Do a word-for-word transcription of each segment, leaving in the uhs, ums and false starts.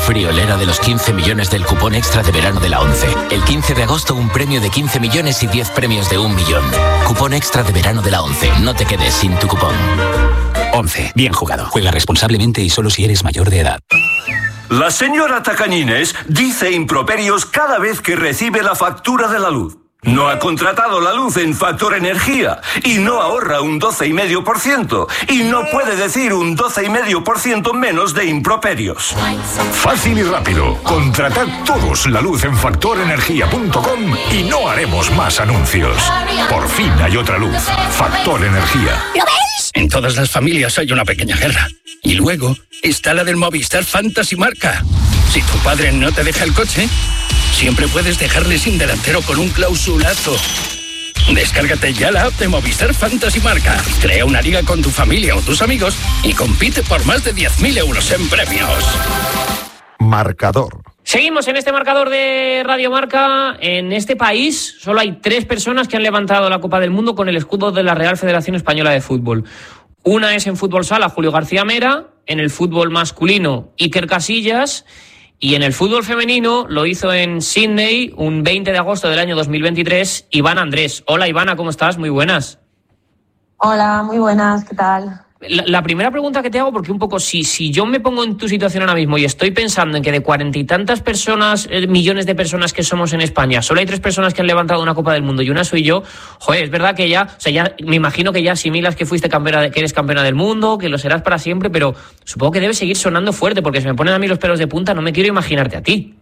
Friolera de los quince millones del cupón extra de verano de la ONCE. El quince de agosto un premio de quince millones y diez premios de un millón. Cupón extra de verano de la ONCE. No te quedes sin tu cupón. ONCE. Bien jugado. Juega responsablemente y solo si eres mayor de edad. La señora Tacañines dice improperios cada vez que recibe la factura de la luz. No ha contratado la luz en Factor Energía y no ahorra un doce coma cinco por ciento y no puede decir un doce coma cinco por ciento menos de improperios. Fácil y rápido. Contratad todos la luz en factor energía punto com y no haremos más anuncios. Por fin hay otra luz. Factor Energía. ¿Lo veis? En todas las familias hay una pequeña guerra. Y luego está la del Movistar Fantasy Marca. Si tu padre no te deja el coche, siempre puedes dejarle sin delantero con un clausulazo. Descárgate ya la app de Movistar Fantasy Marca. Crea una liga con tu familia o tus amigos y compite por más de diez mil euros en premios. Marcador. Seguimos en este marcador de Radio Marca. En este país solo hay tres personas que han levantado la Copa del Mundo con el escudo de la Real Federación Española de Fútbol. Una es en fútbol sala, Julio García Mera. En el fútbol masculino, Iker Casillas. Y en el fútbol femenino lo hizo en Sydney un veinte de agosto del año dos mil veintitrés, Ivana Andrés. Hola Ivana, ¿cómo estás? Muy buenas. Hola, muy buenas, ¿qué tal? La, la primera pregunta que te hago, porque un poco, si, si yo me pongo en tu situación ahora mismo y estoy pensando en que de cuarenta y tantas personas, eh, millones de personas que somos en España, solo hay tres personas que han levantado una Copa del Mundo y una soy yo, joder, es verdad que ya, o sea, ya me imagino que ya asimilas que fuiste campeona, de, que eres campeona del mundo, que lo serás para siempre, pero supongo que debe seguir sonando fuerte, porque se me ponen a mí los pelos de punta, no me quiero imaginarte a ti.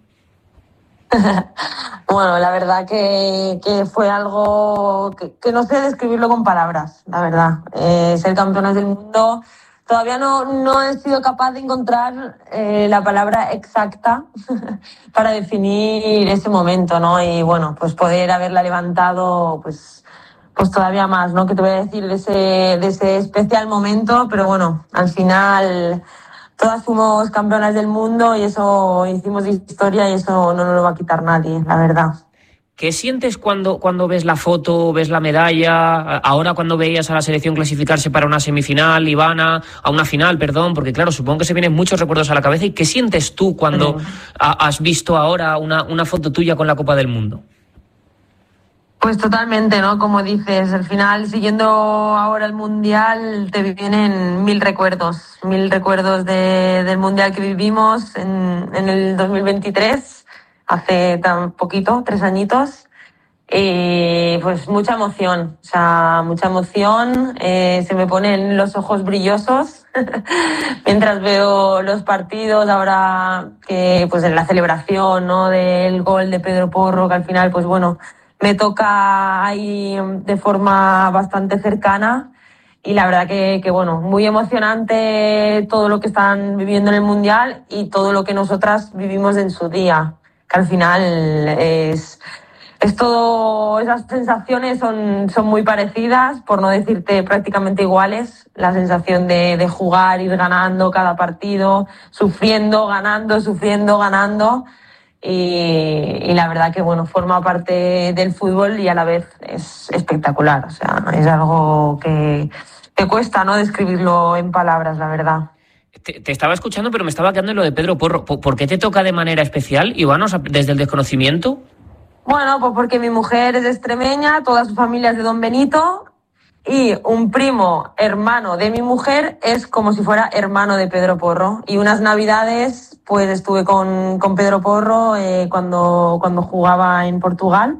Bueno, la verdad que, que fue algo que, que no sé describirlo con palabras, la verdad. Eh, ser campeones del mundo, todavía no, no he sido capaz de encontrar eh, la palabra exacta para definir ese momento, ¿no? Y bueno, pues poder haberla levantado, pues, pues todavía más, ¿no? Que te voy a decir de ese, de ese especial momento, pero bueno, al final todas fuimos campeonas del mundo y eso hicimos historia y eso no nos lo va a quitar nadie, la verdad. ¿Qué sientes cuando, cuando ves la foto, ves la medalla? Ahora cuando veías a la selección clasificarse para una semifinal, Ivana, a una final, perdón, porque claro, supongo que se vienen muchos recuerdos a la cabeza. ¿Y qué sientes tú cuando sí. has visto ahora una, una foto tuya con la Copa del Mundo? Pues totalmente, ¿no? Como dices, al final, siguiendo ahora el Mundial, te vienen mil recuerdos, mil recuerdos de, del Mundial que vivimos en, en el dos mil veintitrés, hace tan poquito, tres añitos, y pues mucha emoción, o sea, mucha emoción, eh, se me ponen los ojos brillosos mientras veo los partidos, ahora que pues en la celebración, ¿no? Del gol de Pedro Porro, que al final, pues bueno, me toca ahí de forma bastante cercana y la verdad que, que, bueno, muy emocionante todo lo que están viviendo en el Mundial y todo lo que nosotras vivimos en su día, que al final es, es todo, esas sensaciones son, son muy parecidas, por no decirte prácticamente iguales, la sensación de, de jugar, ir ganando cada partido, sufriendo, ganando, sufriendo, ganando. Y, y la verdad que bueno, forma parte del fútbol y a la vez es espectacular, o sea, es algo que, que cuesta, ¿no?, describirlo en palabras, la verdad. Te, te estaba escuchando, pero me estaba quedando en lo de Pedro Porro. ¿Por qué te toca de manera especial, Iván, o sea, desde el desconocimiento? Bueno, pues porque mi mujer es extremeña, toda su familia es de Don Benito y un primo hermano de mi mujer es como si fuera hermano de Pedro Porro. Y unas navidades pues estuve con, con Pedro Porro eh, cuando, cuando jugaba en Portugal,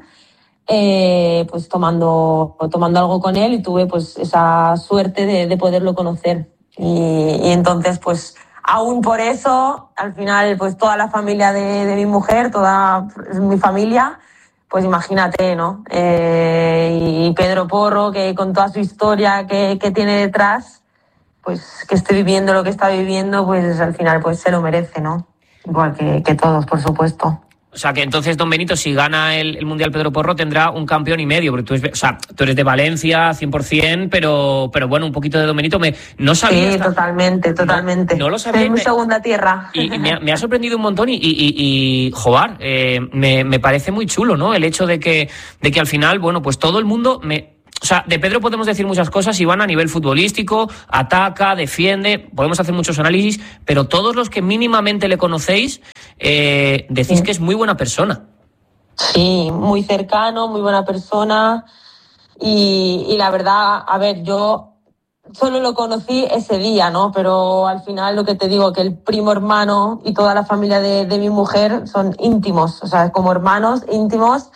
eh, pues tomando, tomando algo con él y tuve pues esa suerte de, de poderlo conocer. Y, y entonces pues aún por eso, al final pues toda la familia de, de mi mujer, toda pues, mi familia, pues imagínate, ¿no? Eh, y Pedro Porro, que con toda su historia que, que tiene detrás, pues que esté viviendo lo que está viviendo, pues al final pues se lo merece, ¿no? Igual que, que todos, por supuesto. O sea, que entonces Don Benito, si gana el, el Mundial Pedro Porro, tendrá un campeón y medio, porque tú eres, o sea, tú eres de Valencia, cien por ciento, pero, pero bueno, un poquito de Don Benito. Me, no sabía. Sí, esta... totalmente, totalmente. No, no lo sabía. Es mi me... segunda tierra. Y, y me, ha, me ha sorprendido un montón y, y, y, y joder, eh, me, me parece muy chulo, ¿no? El hecho de que, de que al final, bueno, pues todo el mundo... me O sea, de Pedro podemos decir muchas cosas, Iván, a nivel futbolístico, ataca, defiende, podemos hacer muchos análisis, pero todos los que mínimamente le conocéis, eh, decís sí. que es muy buena persona. Sí, muy cercano, muy buena persona y, y la verdad, a ver, yo solo lo conocí ese día, ¿no? Pero al final lo que te digo, que el primo hermano y toda la familia de, de mi mujer son íntimos, o sea, como hermanos íntimos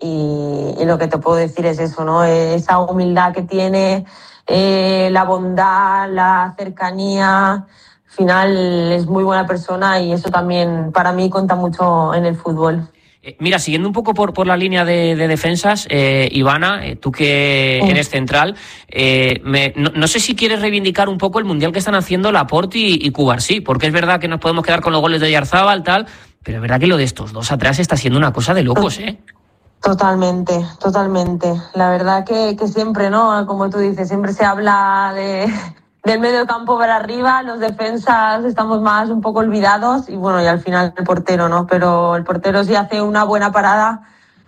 y, y lo que te puedo decir es eso, ¿no? Esa humildad que tiene, eh, la bondad, la cercanía, al final es muy buena persona y eso también para mí cuenta mucho en el fútbol. Mira, siguiendo un poco por, por la línea de, de defensas, eh, Ivana, eh, tú que Sí. eres central, eh, me, no, no sé si quieres reivindicar un poco el mundial que están haciendo Laporte y, y Cubarsí, porque es verdad que nos podemos quedar con los goles de Oyarzabal, tal, pero es verdad que lo de estos dos atrás está siendo una cosa de locos, ¿eh? Totalmente, totalmente. La verdad que, que siempre, ¿no? Como tú dices, siempre se habla de... del medio campo para arriba, los defensas estamos más un poco olvidados y bueno, y al final el portero, ¿no? Pero el portero si hace una buena parada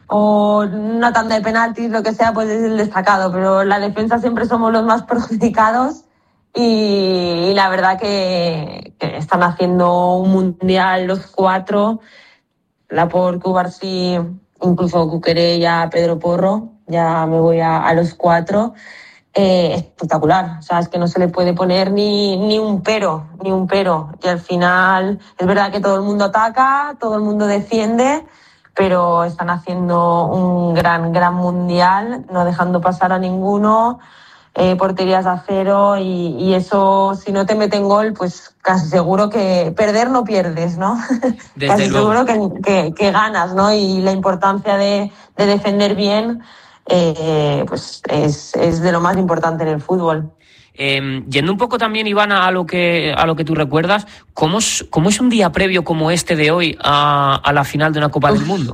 o una tanda de penaltis, lo que sea, pues es el destacado, pero la defensa siempre somos los más perjudicados y, y la verdad que, que están haciendo un mundial los cuatro, Laporte, Cubarsí, incluso Cucurella, Pedro Porro, ya me voy a, a los cuatro. Eh, espectacular, o sea, es que no se le puede poner ni, ni un pero, ni un pero. Y al final es verdad que todo el mundo ataca, todo el mundo defiende, pero están haciendo un gran, gran mundial, no dejando pasar a ninguno, eh, porterías a cero y, y eso, si no te meten gol, pues casi seguro que perder no pierdes, ¿no? Desde casi luego. seguro que, que, que ganas, ¿no? Y la importancia de, de defender bien, Eh, pues es, es de lo más importante en el fútbol. Eh, yendo un poco también, Ivana, a lo que a lo que tú recuerdas, ¿cómo es, cómo es un día previo como este de hoy a, a la final de una Copa Uf. del Mundo?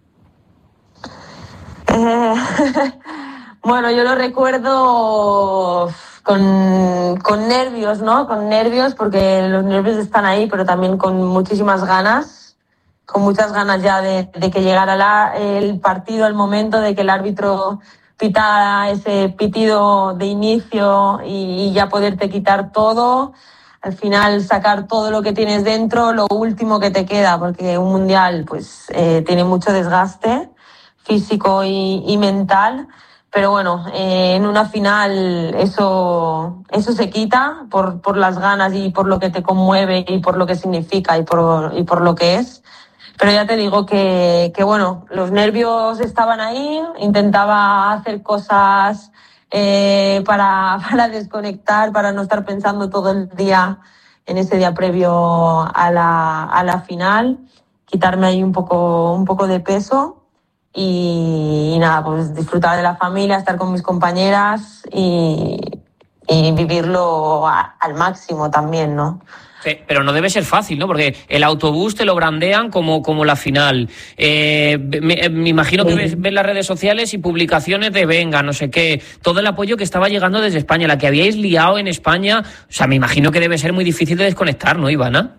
Eh, bueno, yo lo recuerdo con, con nervios, ¿no? Con nervios, porque los nervios están ahí, pero también con muchísimas ganas. Con muchas ganas ya de, de que llegara la, el partido, el momento de que el árbitro pitara ese pitido de inicio y, y ya poderte quitar todo, al final sacar todo lo que tienes dentro, lo último que te queda, porque un mundial pues eh, tiene mucho desgaste físico y, y mental, pero bueno, eh, en una final eso, eso se quita por, por las ganas y por lo que te conmueve y por lo que significa y por, y por lo que es. Pero ya te digo que, que, bueno, los nervios estaban ahí, intentaba hacer cosas eh, para, para desconectar, para no estar pensando todo el día en ese día previo a la, a la final, quitarme ahí un poco, un poco de peso y, y nada, pues disfrutar de la familia, estar con mis compañeras y, y vivirlo a, al máximo también, ¿no? Pero no debe ser fácil, ¿no? Porque el autobús te lo brandean como, como la final. Eh, me, me imagino que ves, ves las redes sociales y publicaciones de venga, no sé qué. Todo el apoyo que estaba llegando desde España, la que habíais liado en España. O sea, me imagino que debe ser muy difícil de desconectar, ¿no, Ivana?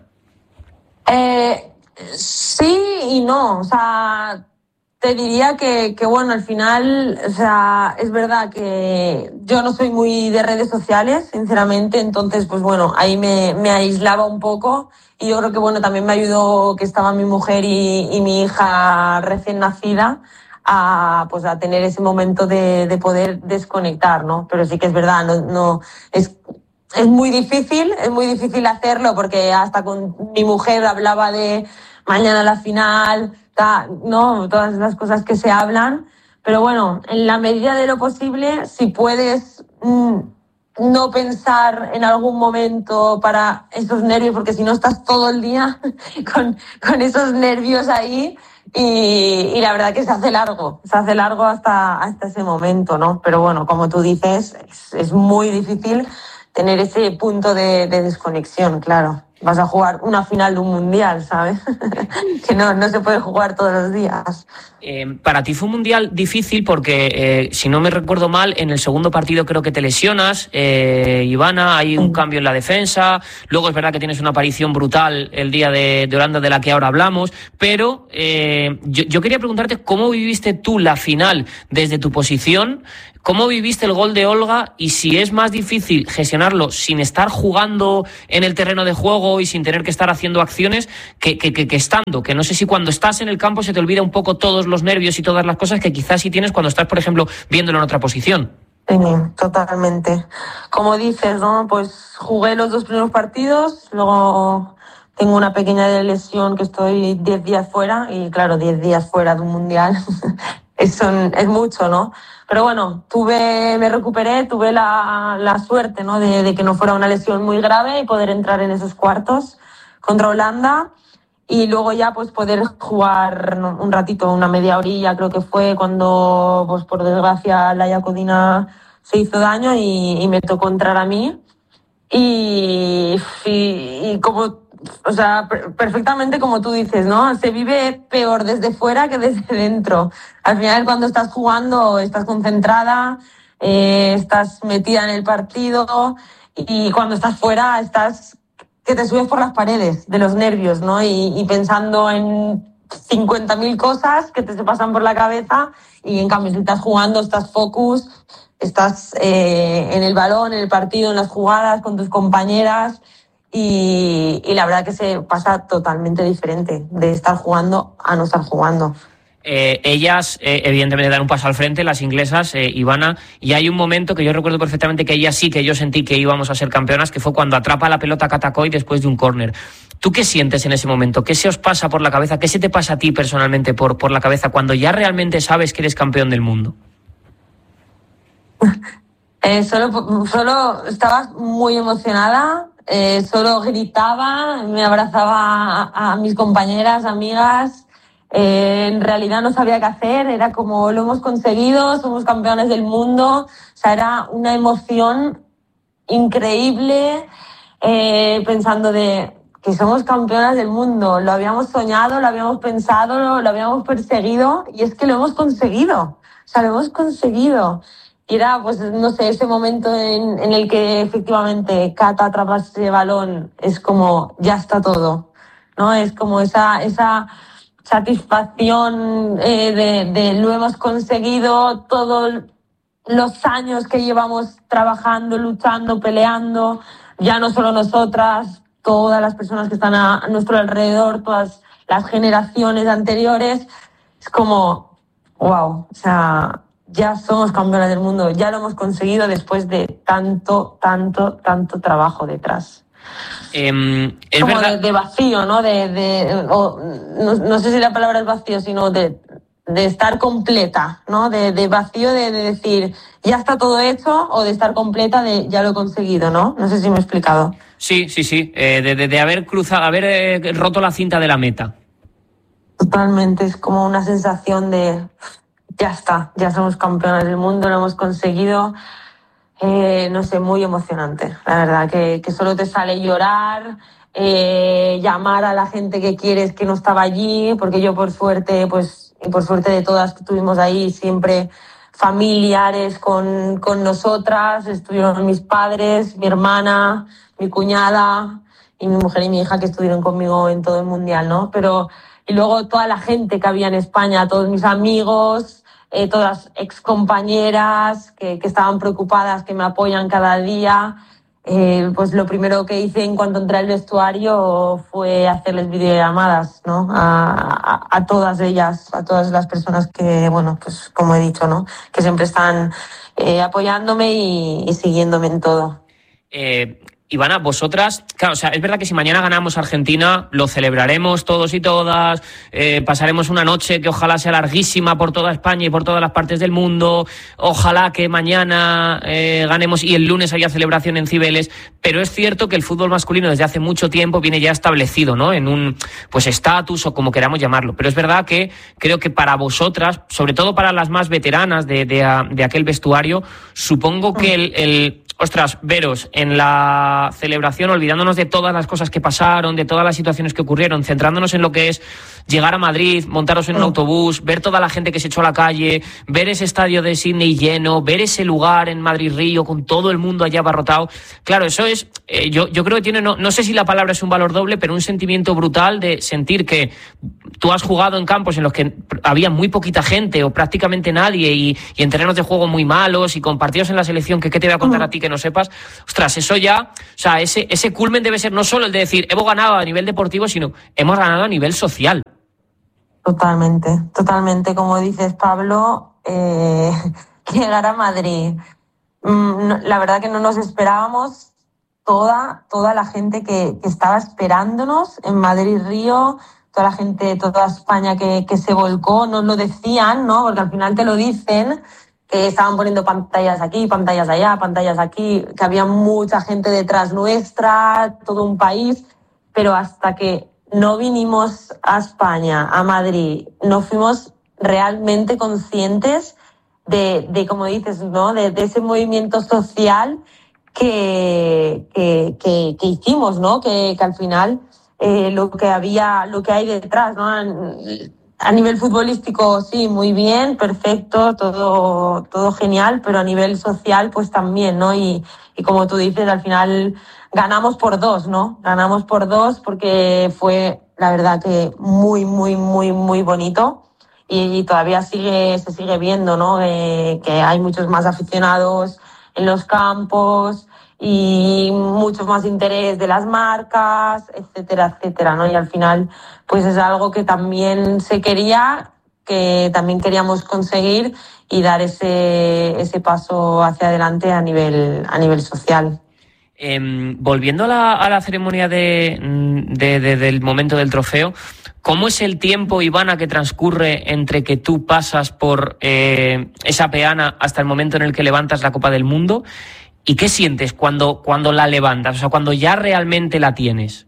Eh, sí y no. O sea, te diría que, que, bueno, al final, o sea, es verdad que yo no soy muy de redes sociales, sinceramente, entonces, pues bueno, ahí me, me aislaba un poco y yo creo que, bueno, también me ayudó que estaba mi mujer y, y mi hija recién nacida a, pues, a tener ese momento de, de poder desconectar, ¿no? Pero sí que es verdad, no, no, es, es muy difícil, es muy difícil hacerlo porque hasta con mi mujer hablaba de mañana la final, no, todas las cosas que se hablan, pero bueno, en la medida de lo posible, si puedes mmm, no pensar en algún momento para esos nervios, porque si no estás todo el día con, con esos nervios ahí y, y la verdad que se hace largo, se hace largo hasta, hasta ese momento, ¿no? Pero bueno, como tú dices, es, es muy difícil tener ese punto de, de desconexión, claro. Vas a jugar una final de un mundial, ¿sabes? que no, no se puede jugar todos los días. Eh, para ti fue un mundial difícil porque, eh, si no me recuerdo mal, en el segundo partido creo que te lesionas, eh, Ivana, hay un cambio en la defensa, luego es verdad que tienes una aparición brutal el día de, de Holanda de la que ahora hablamos, pero eh, yo, yo quería preguntarte cómo viviste tú la final desde tu posición, cómo viviste el gol de Olga y si es más difícil gestionarlo sin estar jugando en el terreno de juego tiempo y sin tener que estar haciendo acciones que, que, que, que estando, que no sé si cuando estás en el campo se te olvida un poco todos los nervios y todas las cosas que quizás sí tienes cuando estás, por ejemplo, viéndolo en otra posición. Sí, totalmente. Como dices, ¿no? Pues jugué los dos primeros partidos, luego tengo una pequeña lesión que estoy diez días fuera y claro, diez días fuera de un mundial es, es mucho, ¿no? Pero bueno, tuve, me recuperé, tuve la, la suerte, ¿no? De, de que no fuera una lesión muy grave y poder entrar en esos cuartos contra Holanda. Y luego ya pues poder jugar un ratito, una media orilla, creo que fue cuando, pues por desgracia, Laia Codina se hizo daño y, y me tocó entrar a mí. Y, y, y como, o sea, perfectamente como tú dices, ¿no? Se vive peor desde fuera que desde dentro. Al final, cuando estás jugando, estás concentrada, eh, estás metida en el partido y cuando estás fuera, estás que te subes por las paredes de los nervios, ¿no? Y, y pensando en cincuenta mil cosas que te se pasan por la cabeza y en cambio si estás jugando, estás focus, estás eh, en el balón, en el partido, en las jugadas, con tus compañeras y, y la verdad que se pasa totalmente diferente de estar jugando a no estar jugando. Eh, ellas, eh, evidentemente, dan un paso al frente, las inglesas, eh, Ivana, y hay un momento que yo recuerdo perfectamente que ellas sí que yo sentí que íbamos a ser campeonas, que fue cuando atrapa la pelota Catacoy después de un córner. ¿Tú qué sientes en ese momento? ¿Qué se os pasa por la cabeza? ¿Qué se te pasa a ti personalmente por, por la cabeza cuando ya realmente sabes que eres campeón del mundo? Eh, solo, solo estaba muy emocionada, eh, solo gritaba, me abrazaba a, a mis compañeras, amigas. Eh, en realidad no sabía qué hacer, era como lo hemos conseguido, somos campeones del mundo, o sea, era una emoción increíble, eh, pensando de que somos campeonas del mundo, lo habíamos soñado, lo habíamos pensado, lo, lo habíamos perseguido y es que lo hemos conseguido, o sea, lo hemos conseguido. Y era, pues, no sé, ese momento en, en el que efectivamente Cata atrapa ese balón, es como, ya está todo, ¿no? Es como esa, esa satisfacción eh, de, de lo hemos conseguido, todos los años que llevamos trabajando, luchando, peleando, ya no solo nosotras, todas las personas que están a, a nuestro alrededor, todas las generaciones anteriores, es como, wow, o sea, ya somos campeonas del mundo, ya lo hemos conseguido después de tanto, tanto, tanto trabajo detrás. Eh, es como verdad... de, de vacío, ¿no? De, de, o, no, no sé si la palabra es vacío, sino de, de estar completa, ¿no? De, de vacío de, de decir, ya está todo hecho, o de estar completa de ya lo he conseguido, ¿no? No sé si me he explicado. Sí, sí, sí, eh, de, de, de haber cruzado, haber eh, roto la cinta de la meta. Totalmente, es como una sensación de ya está, ya somos campeonas del mundo, lo hemos conseguido. Eh, no sé, muy emocionante, la verdad, que, que solo te sale llorar, eh, llamar a la gente que quieres que no estaba allí, porque yo por suerte, pues, y por suerte de todas que estuvimos ahí, siempre familiares con, con nosotras, estuvieron mis padres, mi hermana, mi cuñada y mi mujer y mi hija que estuvieron conmigo en todo el mundial, ¿no? Pero, y luego toda la gente que había en España, todos mis amigos, Eh, todas excompañeras que, que estaban preocupadas, que me apoyan cada día. Eh, pues lo primero que hice en cuanto entré al vestuario fue hacerles videollamadas, ¿no? A, a, a todas ellas, a todas las personas que, bueno, pues como he dicho, ¿no? Que siempre están eh, apoyándome y, y siguiéndome en todo. Eh... Ivana, vosotras, claro, o sea, es verdad que si mañana ganamos Argentina, lo celebraremos todos y todas, eh, pasaremos una noche que ojalá sea larguísima por toda España y por todas las partes del mundo, ojalá que mañana eh, ganemos y el lunes haya celebración en Cibeles, pero es cierto que el fútbol masculino desde hace mucho tiempo viene ya establecido, ¿no? En un, pues, estatus o como queramos llamarlo, pero es verdad que creo que para vosotras, sobre todo para las más veteranas de, de, de aquel vestuario, supongo que el... el ostras, veros en la celebración, olvidándonos de todas las cosas que pasaron, de todas las situaciones que ocurrieron, centrándonos en lo que es llegar a Madrid, montaros en un autobús, ver toda la gente que se echó a la calle, ver ese estadio de Sydney lleno, ver ese lugar en Madrid-Río con todo el mundo allá abarrotado. Claro, eso es, eh, yo, yo creo que tiene, no, no sé si la palabra es un valor doble, pero un sentimiento brutal de sentir que tú has jugado en campos en los que había muy poquita gente o prácticamente nadie y, y en terrenos de juego muy malos y con partidos en la selección que qué te voy a contar a ti que no sepas, ostras, eso ya, o sea, ese, ese culmen debe ser no solo el de decir hemos ganado a nivel deportivo, sino hemos ganado a nivel social. Totalmente, totalmente, como dices, Pablo, eh, llegar a Madrid, mm, la verdad que no nos esperábamos. Toda, toda la gente que, que estaba esperándonos en Madrid-Río, toda la gente, toda España que, que se volcó, nos lo decían, ¿no? Porque al final te lo dicen, que estaban poniendo pantallas aquí, pantallas allá, pantallas aquí, que había mucha gente detrás nuestra, todo un país, pero hasta que no vinimos a España, a Madrid, no fuimos realmente conscientes de, de como dices, ¿no? De, de ese movimiento social Que, que, que, que hicimos, ¿no? Que, que al final eh, lo que había, lo que hay detrás, ¿no? A nivel futbolístico, sí, muy bien, perfecto, todo, todo genial, pero a nivel social, pues también, ¿no? Y, y como tú dices, al final ganamos por dos, ¿no? Ganamos por dos porque fue, la verdad, que muy, muy, muy, muy bonito. Y, y todavía sigue, se sigue viendo, ¿no? Eh, que hay muchos más aficionados en los campos y mucho más interés de las marcas, etcétera, etcétera, ¿no? Y al final, pues es algo que también se quería, que también queríamos conseguir y dar ese, ese paso hacia adelante a nivel, a nivel social. Eh, volviendo a la, a la ceremonia de, de, de, del momento del trofeo, ¿cómo es el tiempo, Ivana, que transcurre entre que tú pasas por eh, esa peana hasta el momento en el que levantas la Copa del Mundo? ¿Y qué sientes cuando, cuando la levantas? O sea, cuando ya realmente la tienes.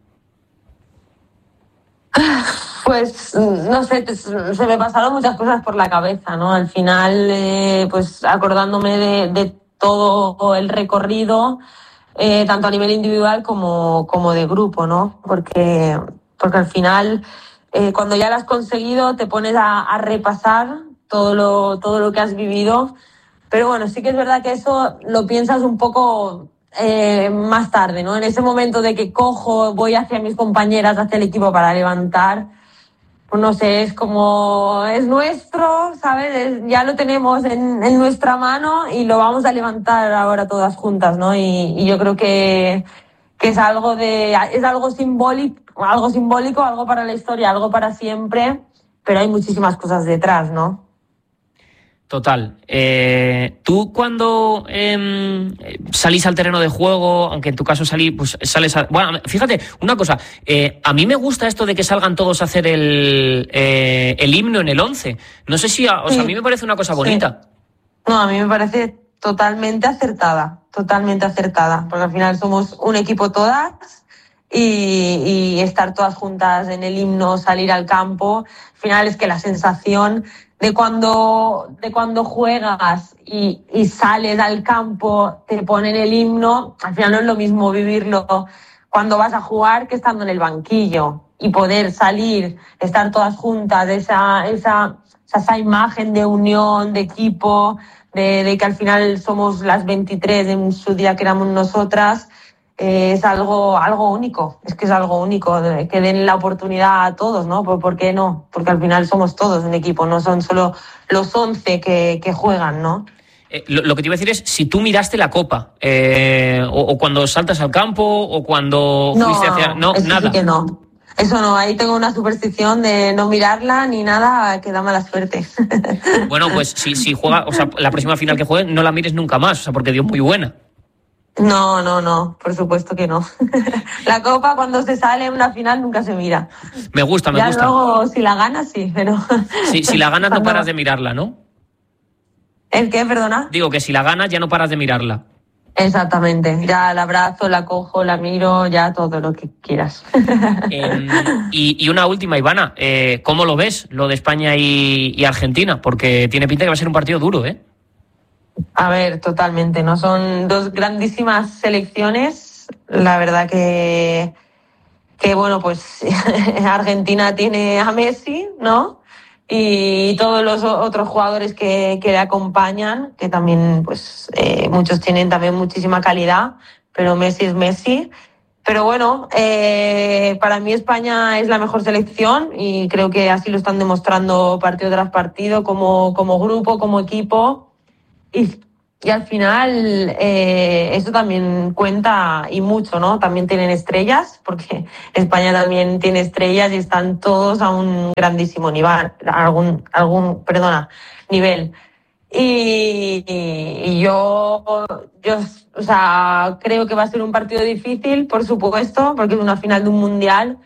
Pues, no sé, se me pasaron muchas cosas por la cabeza, ¿no? Al final, eh, pues acordándome de, de todo el recorrido, eh, tanto a nivel individual como, como de grupo, ¿no? Porque, porque al final, eh, cuando ya lo has conseguido, te pones a, a repasar todo lo, todo lo que has vivido. Pero bueno, sí que es verdad que eso lo piensas un poco eh, más tarde, ¿no? En ese momento de que cojo, voy hacia mis compañeras, hacia el equipo para levantar, pues no sé, es como, es nuestro, ¿sabes? Es, ya lo tenemos en, en nuestra mano y lo vamos a levantar ahora todas juntas, ¿no? Y, y yo creo que, que es algo de, es algo simbólico, algo simbólico, algo para la historia, algo para siempre, pero hay muchísimas cosas detrás, ¿no? Total. Eh, tú cuando eh, salís al terreno de juego, aunque en tu caso salí, pues sales a... Bueno, fíjate, una cosa, eh, a mí me gusta esto de que salgan todos a hacer el, eh, el himno en el once. No sé si, a, o sea, sí. A mí me parece una cosa bonita. Sí. No, a mí me parece totalmente acertada, totalmente acertada, porque al final somos un equipo todas y, y estar todas juntas en el himno, salir al campo, al final es que la sensación de cuando, de cuando juegas y, y sales al campo, te ponen el himno, al final no es lo mismo vivirlo cuando vas a jugar que estando en el banquillo y poder salir, estar todas juntas, esa, esa, esa imagen de unión, de equipo, de, de que al final somos las veintitrés, en su día que éramos nosotras, eh, es algo, algo único, es que es algo único, que den la oportunidad a todos, ¿no? ¿Por qué no? Porque al final somos todos un equipo, no son solo los once que, que juegan, ¿no? Eh, lo, lo que te iba a decir es si tú miraste la copa, eh, o, o cuando saltas al campo, o cuando no, fuiste hacia... No, eso nada. Sí que no. Eso no, ahí tengo una superstición de no mirarla ni nada, que da mala suerte. Bueno, pues si, si juega, o sea, la próxima final que juegue, no la mires nunca más, o sea, porque dio muy buena. No, no, no, por supuesto que no. La copa cuando se sale en una final nunca se mira. Me gusta, me ya gusta. Luego, si la ganas, sí, pero... Sí, si la ganas no paras de mirarla, ¿no? ¿El qué, perdona? Digo que si la ganas ya no paras de mirarla. Exactamente, ya la abrazo, la cojo, la miro, ya todo lo que quieras. Eh, y, y una última, Ivana, eh, ¿cómo lo ves, lo de España y, y Argentina? Porque tiene pinta que va a ser un partido duro, ¿eh? A ver, totalmente, ¿no? Son dos grandísimas selecciones. La verdad que, que bueno, pues Argentina tiene a Messi, ¿no? Y todos los otros jugadores que, que le acompañan, que también, pues, eh, muchos tienen también muchísima calidad, pero Messi es Messi. Pero bueno, eh, para mí España es la mejor selección y creo que así lo están demostrando partido tras partido, como, como grupo, como equipo. Y, y al final eh, eso también cuenta y mucho, ¿no? También tienen estrellas, porque España también tiene estrellas y están todos a un grandísimo nivel, algún, algún, perdona, nivel. Y, y, y yo, yo, o sea, creo que va a ser un partido difícil, por supuesto, porque es una final de un mundial,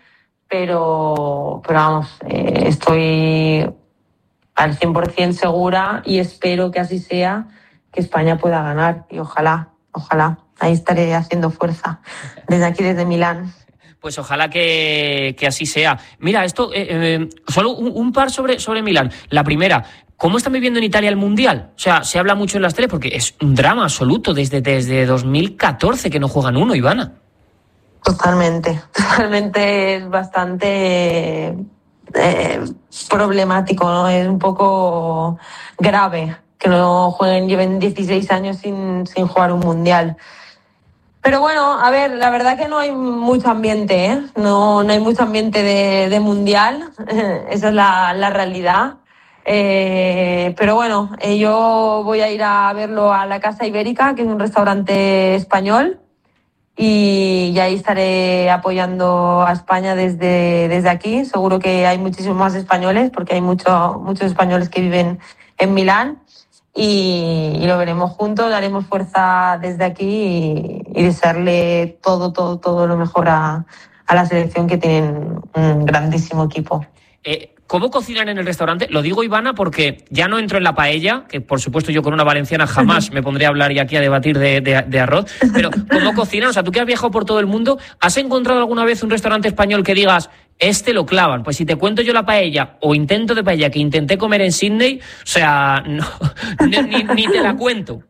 pero, pero vamos, eh, estoy al cien por ciento segura y espero que así sea, que España pueda ganar y ojalá, ojalá, ahí estaré haciendo fuerza desde aquí, desde Milán. Pues ojalá que, que así sea. Mira, esto, eh, eh, solo un, un par sobre, sobre Milán. La primera, ¿cómo están viviendo en Italia el Mundial? O sea, se habla mucho en las teles porque es un drama absoluto desde, desde dos mil catorce que no juegan uno, Ivana. Totalmente, totalmente es bastante eh, problemático, ¿no? Es un poco grave que no jueguen, lleven dieciséis años sin, sin jugar un Mundial. Pero bueno, a ver, la verdad que no hay mucho ambiente, ¿eh? No, no hay mucho ambiente de, de Mundial, esa es la, la realidad. Eh, pero bueno, eh, yo voy a ir a verlo a la Casa Ibérica, que es un restaurante español, y, y ahí estaré apoyando a España desde, desde aquí. Seguro que hay muchísimos más españoles, porque hay mucho, muchos españoles que viven en Milán. Y, y lo veremos juntos, daremos fuerza desde aquí y, y desearle todo, todo, todo lo mejor a, a la selección, que tienen un grandísimo equipo. Eh, ¿Cómo cocinan en el restaurante? Lo digo, Ivana, porque ya no entro en la paella, que por supuesto yo con una valenciana jamás me pondré a hablar y aquí a debatir de, de, de arroz, pero ¿cómo cocinan? O sea, tú que has viajado por todo el mundo, ¿has encontrado alguna vez un restaurante español que digas, este lo clavan? Pues si te cuento yo la paella o intento de paella que intenté comer en Sydney, o sea, no, ni, ni, ni te la cuento.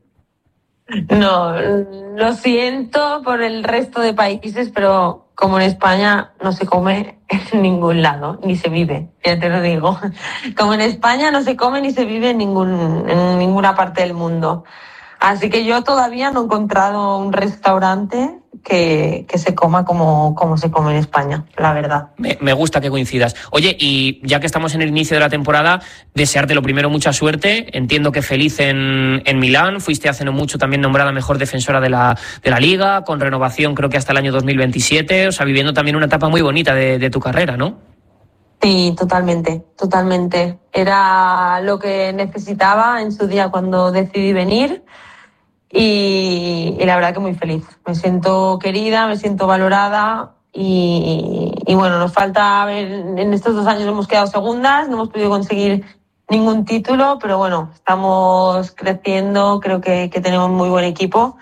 No, lo siento por el resto de países, pero como en España no se come en ningún lado, ni se vive, ya te lo digo. Como en España no se come ni se vive en, ningún, en ninguna parte del mundo. Así que yo todavía no he encontrado un restaurante que, que se coma como, como se come en España, la verdad. Me, me gusta que coincidas. Oye, y ya que estamos en el inicio de la temporada, desearte lo primero mucha suerte. Entiendo que feliz en, en Milán. Fuiste hace no mucho también nombrada mejor defensora de la, de la Liga, con renovación creo que hasta el año dos mil veintisiete. O sea, viviendo también una etapa muy bonita de, de tu carrera, ¿no? Sí, totalmente, totalmente. Era lo que necesitaba en su día cuando decidí venir. Y, y la verdad que muy feliz. Me siento querida, me siento valorada y, y bueno, nos falta ver, en estos dos años hemos quedado segundas, no hemos podido conseguir ningún título, pero bueno, estamos creciendo, creo que, que tenemos muy buen equipo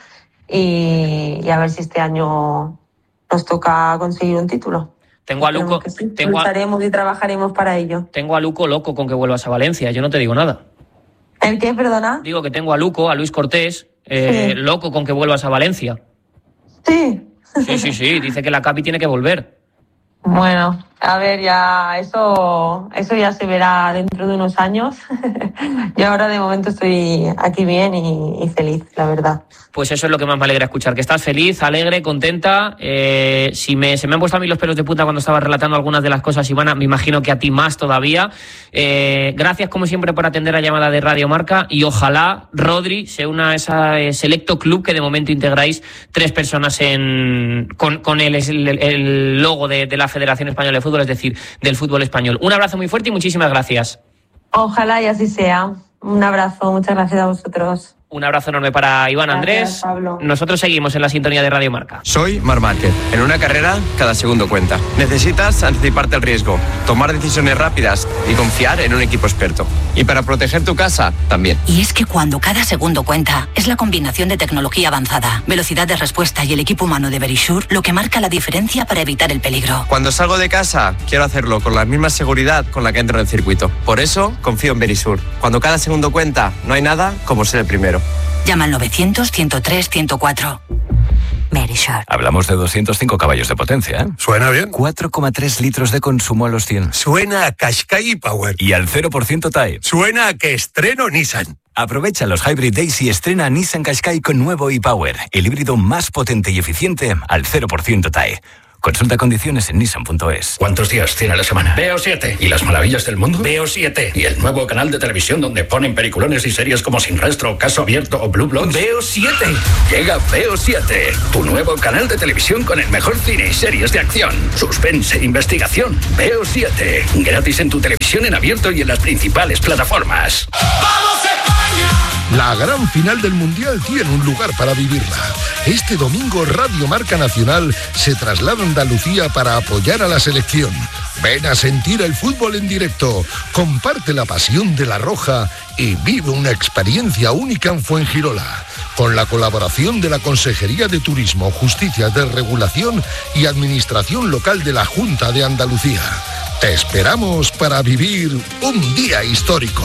y, y a ver si este año nos toca conseguir un título. Tengo a Luco, sí. tengo Lucharemos y trabajaremos para ello. Tengo a Luco loco con que vuelvas a Valencia, yo no te digo nada. ¿El qué, perdona? Digo que tengo a Luco, a Luis Cortés, eh, sí. loco con que vuelvas a Valencia. Sí. Sí, sí, sí, dice que la Capi tiene que volver. Bueno, a ver, ya eso, eso ya se verá dentro de unos años. Yo ahora de momento estoy aquí bien y, y feliz, la verdad. Pues eso es lo que más me alegra escuchar, que estás feliz, alegre, contenta. Eh, si me, se me han puesto a mí los pelos de punta cuando estabas relatando algunas de las cosas, Ivana, me imagino que a ti más todavía. Eh, gracias, como siempre, por atender la llamada de Radio Marca y ojalá Rodri se una a ese selecto club que de momento integráis tres personas en, con, con el, el, el logo de, de la Federación Española de Fútbol, es decir, del fútbol español. Un abrazo muy fuerte y muchísimas gracias. Ojalá y así sea. Un abrazo, muchas gracias a vosotros. Un abrazo enorme para Iván Andrés. Pablo. Nosotros seguimos en la sintonía de Radio Marca. Soy Marc Márquez. En una carrera, cada segundo cuenta. Necesitas anticiparte al riesgo, tomar decisiones rápidas y confiar en un equipo experto. Y para proteger tu casa, también. Y es que cuando cada segundo cuenta, es la combinación de tecnología avanzada, velocidad de respuesta y el equipo humano de Verisure lo que marca la diferencia para evitar el peligro. Cuando salgo de casa, quiero hacerlo con la misma seguridad con la que entro en el circuito. Por eso, confío en Verisure. Cuando cada segundo cuenta, no hay nada como ser el primero. Llama al novecientos, ciento tres, ciento cuatro. Verisure. Hablamos de doscientos cinco caballos de potencia, ¿eh? Suena bien. cuatro coma tres litros de consumo a los cien. Suena a Qashqai Power. Y al cero por ciento T A E. Suena a que estreno Nissan. Aprovecha los Hybrid Days y estrena Nissan Qashqai con nuevo e-Power, el híbrido más potente y eficiente al cero por ciento T A E. Consulta condiciones en nissan punto es. ¿Cuántos días tiene la semana? Veo siete. ¿Y las maravillas del mundo? Veo siete. ¿Y el nuevo canal de televisión donde ponen peliculones y series como Sin Rastro, Caso Abierto o Blue Bloods? Veo siete. Llega Veo siete, tu nuevo canal de televisión con el mejor cine y series de acción, suspense e investigación. Veo siete. Gratis en tu televisión en abierto y en las principales plataformas. ¡Vamos España! La gran final del Mundial tiene un lugar para vivirla. Este domingo Radio Marca Nacional se traslada a Andalucía para apoyar a la selección. Ven a sentir el fútbol en directo, comparte la pasión de la Roja y vive una experiencia única en Fuengirola. Con la colaboración de la Consejería de Turismo, Justicia de Regulación y Administración Local de la Junta de Andalucía. Te esperamos para vivir un día histórico.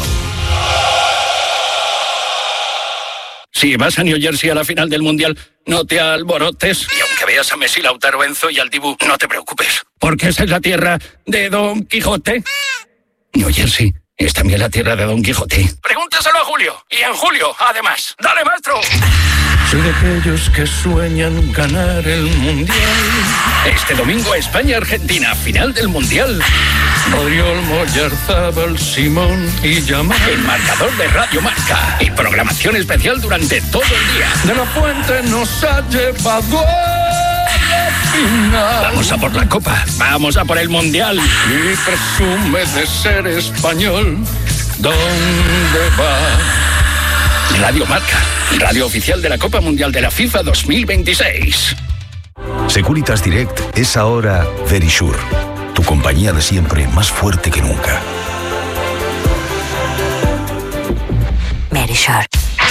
Si vas a New Jersey a la final del Mundial, no te alborotes. Y aunque veas a Messi, Lautaro, Enzo y al Dibu, no te preocupes. Porque esa es la tierra de Don Quijote. New Jersey es también la tierra de Don Quijote. Pregúntaselo a Julio. Y en julio, además. ¡Dale, maestro! Soy de aquellos que sueñan ganar el Mundial. Este domingo, España-Argentina, final del Mundial. Oriol, Moyarzábal, Simón y Yamal. El marcador de Radio Marca. Y programación especial durante todo el día. De la Fuente nos ha llevado a la final. Vamos a por la Copa. Vamos a por el Mundial. Y presume de ser español. ¿Dónde va? Radio Marca. Radio oficial de la Copa Mundial de la FIFA dos mil veintiséis. Securitas Direct es ahora Verisure. Tu compañía de siempre, más fuerte que nunca. Verisure.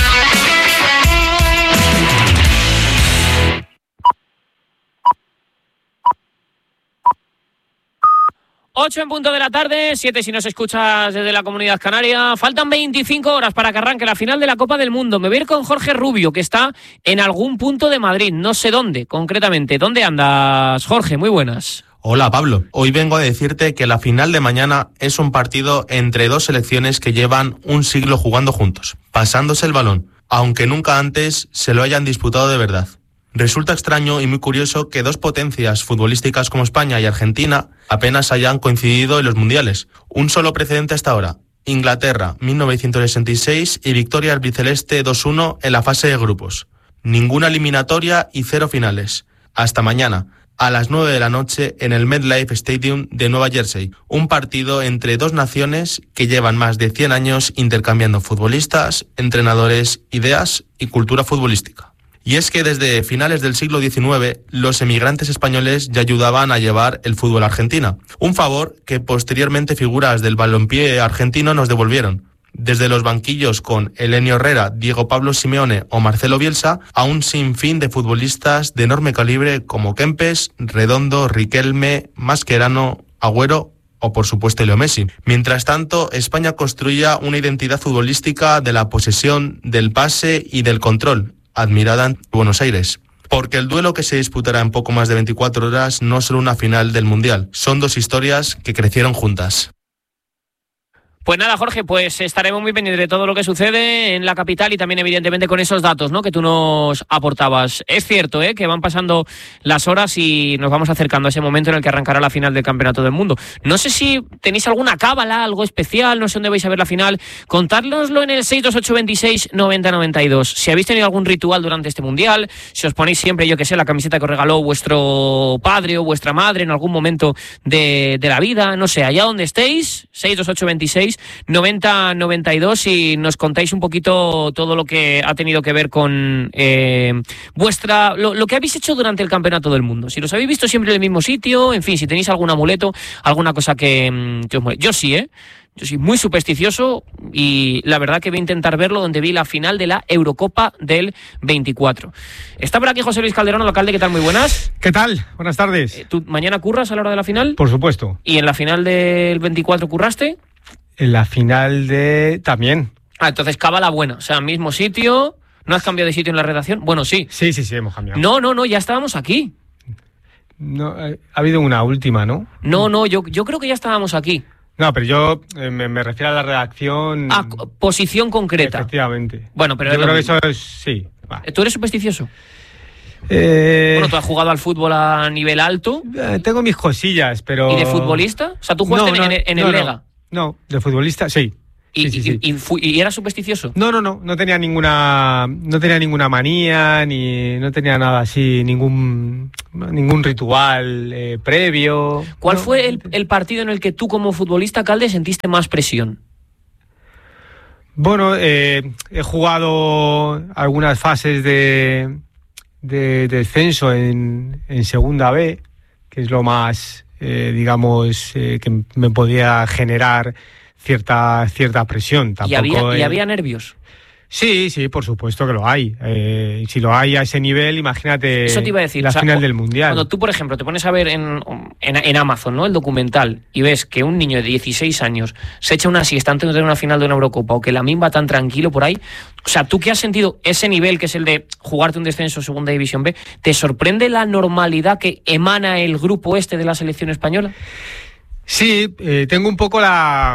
ocho en punto de la tarde, siete si nos escuchas desde la Comunidad Canaria. Faltan veinticinco horas para que arranque la final de la Copa del Mundo. Me voy a ir con Jorge Rubio, que está en algún punto de Madrid. No sé dónde, concretamente. ¿Dónde andas, Jorge? Muy buenas. Hola Pablo, hoy vengo a decirte que la final de mañana es un partido entre dos selecciones que llevan un siglo jugando juntos, pasándose el balón, aunque nunca antes se lo hayan disputado de verdad. Resulta extraño y muy curioso que dos potencias futbolísticas como España y Argentina apenas hayan coincidido en los mundiales. Un solo precedente hasta ahora: Inglaterra, mil novecientos sesenta y seis, y victoria albiceleste dos uno en la fase de grupos. Ninguna eliminatoria y cero finales. Hasta mañana, a las nueve de la noche, en el MetLife Stadium de Nueva Jersey. Un partido entre dos naciones que llevan más de cien años intercambiando futbolistas, entrenadores, ideas y cultura futbolística. Y es que desde finales del siglo diecinueve, los emigrantes españoles ya ayudaban a llevar el fútbol a Argentina. Un favor que posteriormente figuras del balompié argentino nos devolvieron. Desde los banquillos con Elenio Herrera, Diego Pablo Simeone o Marcelo Bielsa, a un sinfín de futbolistas de enorme calibre como Kempes, Redondo, Riquelme, Mascherano, Agüero o por supuesto Leo Messi. Mientras tanto, España construía una identidad futbolística de la posesión, del pase y del control, admirada en Buenos Aires. Porque el duelo que se disputará en poco más de veinticuatro horas no es solo una final del Mundial, son dos historias que crecieron juntas. Pues nada, Jorge, pues estaremos muy pendientes de todo lo que sucede en la capital y también evidentemente con esos datos, ¿no?, que tú nos aportabas. Es cierto, ¿eh?, que van pasando las horas y nos vamos acercando a ese momento en el que arrancará la final del Campeonato del Mundo. No sé si tenéis alguna cábala, algo especial, no sé dónde vais a ver la final. Contárnoslo en el seis dos ocho veintiséis noventa noventa y dos. Si habéis tenido algún ritual durante este Mundial, si os ponéis siempre, yo que sé, la camiseta que os regaló vuestro padre o vuestra madre en algún momento de, de la vida, no sé, allá donde estéis, seis dos ocho veintiséis noventa noventa y dos, y nos contáis un poquito todo lo que ha tenido que ver con eh, vuestra lo, lo que habéis hecho durante el Campeonato del Mundo. Si los habéis visto siempre en el mismo sitio, en fin, si tenéis algún amuleto, alguna cosa que, que os moleste. Yo sí, ¿eh? Yo soy muy supersticioso y la verdad que voy a intentar verlo donde vi la final de la Eurocopa del veinticuatro. Está por aquí José Luis Calderón, alcalde. ¿Qué tal? Muy buenas. ¿Qué tal? Buenas tardes. Eh, ¿Tú mañana curras a la hora de la final? Por supuesto. ¿Y en la final del veinticuatro curraste? En la final de... también. Ah, entonces cábala buena. O sea, mismo sitio, ¿No has cambiado de sitio en la redacción? Bueno, sí. Sí, sí, sí, hemos cambiado. No, no, no, ya estábamos aquí. No, eh, ha habido una última, ¿no? No, no, yo, yo creo que ya estábamos aquí. No, pero yo eh, me, me refiero a la redacción... A posición concreta. Efectivamente. Bueno, pero yo creo mismo. que eso es... Sí. Va. ¿Tú eres supersticioso? Eh... Bueno, tú has jugado al fútbol a nivel alto. Eh, tengo mis cosillas, pero... ¿Y de futbolista? O sea, ¿tú jugaste no, en, no, en, en no, el no. Lega? No, de futbolista, sí. ¿Y, sí, sí, sí. y, y, fu- y eras supersticioso? No, no, no, no tenía ninguna, no tenía ninguna manía, ni no tenía nada así, ningún, ningún ritual eh, previo. ¿Cuál no, fue el, el partido en el que tú como futbolista, Calde, sentiste más presión? Bueno, eh, he jugado algunas fases de, de, de descenso en, en Segunda B, que es lo más, eh, digamos, eh, que me podía generar cierta cierta presión. Tampoco ¿Y había, he... ¿Y había nervios? Sí, sí, por supuesto que lo hay. Eh, si lo hay a ese nivel, imagínate Eso te iba a decir, la o sea, final cu- del Mundial. Cuando tú, por ejemplo, te pones a ver en, en, en Amazon, ¿no?, el documental, y ves que un niño de dieciséis años se echa una siesta antes de tener una final de una Eurocopa, o que Lamine va tan tranquilo por ahí, o sea, tú que has sentido ese nivel, que es el de jugarte un descenso en Segunda División B, ¿te sorprende la normalidad que emana el grupo este de la selección española? Sí, eh, tengo un poco la,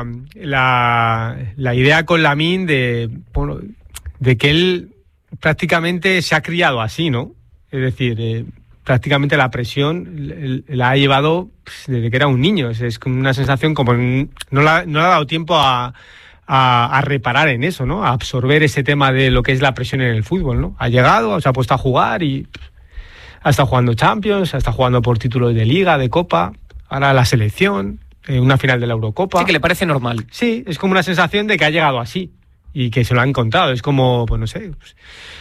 la, la idea con Lamine de, bueno, de que él prácticamente se ha criado así, ¿no? Es decir, eh, prácticamente la presión la ha llevado desde que era un niño. Es, es como una sensación como no la, no le ha dado tiempo a, a, a reparar en eso, ¿no? A absorber ese tema de lo que es la presión en el fútbol, ¿no? Ha llegado, se ha puesto a jugar y ha estado jugando Champions, ha estado jugando por títulos de Liga, de Copa, ahora la selección, eh, una final de la Eurocopa. Sí, que le parece normal. Sí, es como una sensación de que ha llegado así y que se lo ha encontrado. Es como, pues no sé, pues,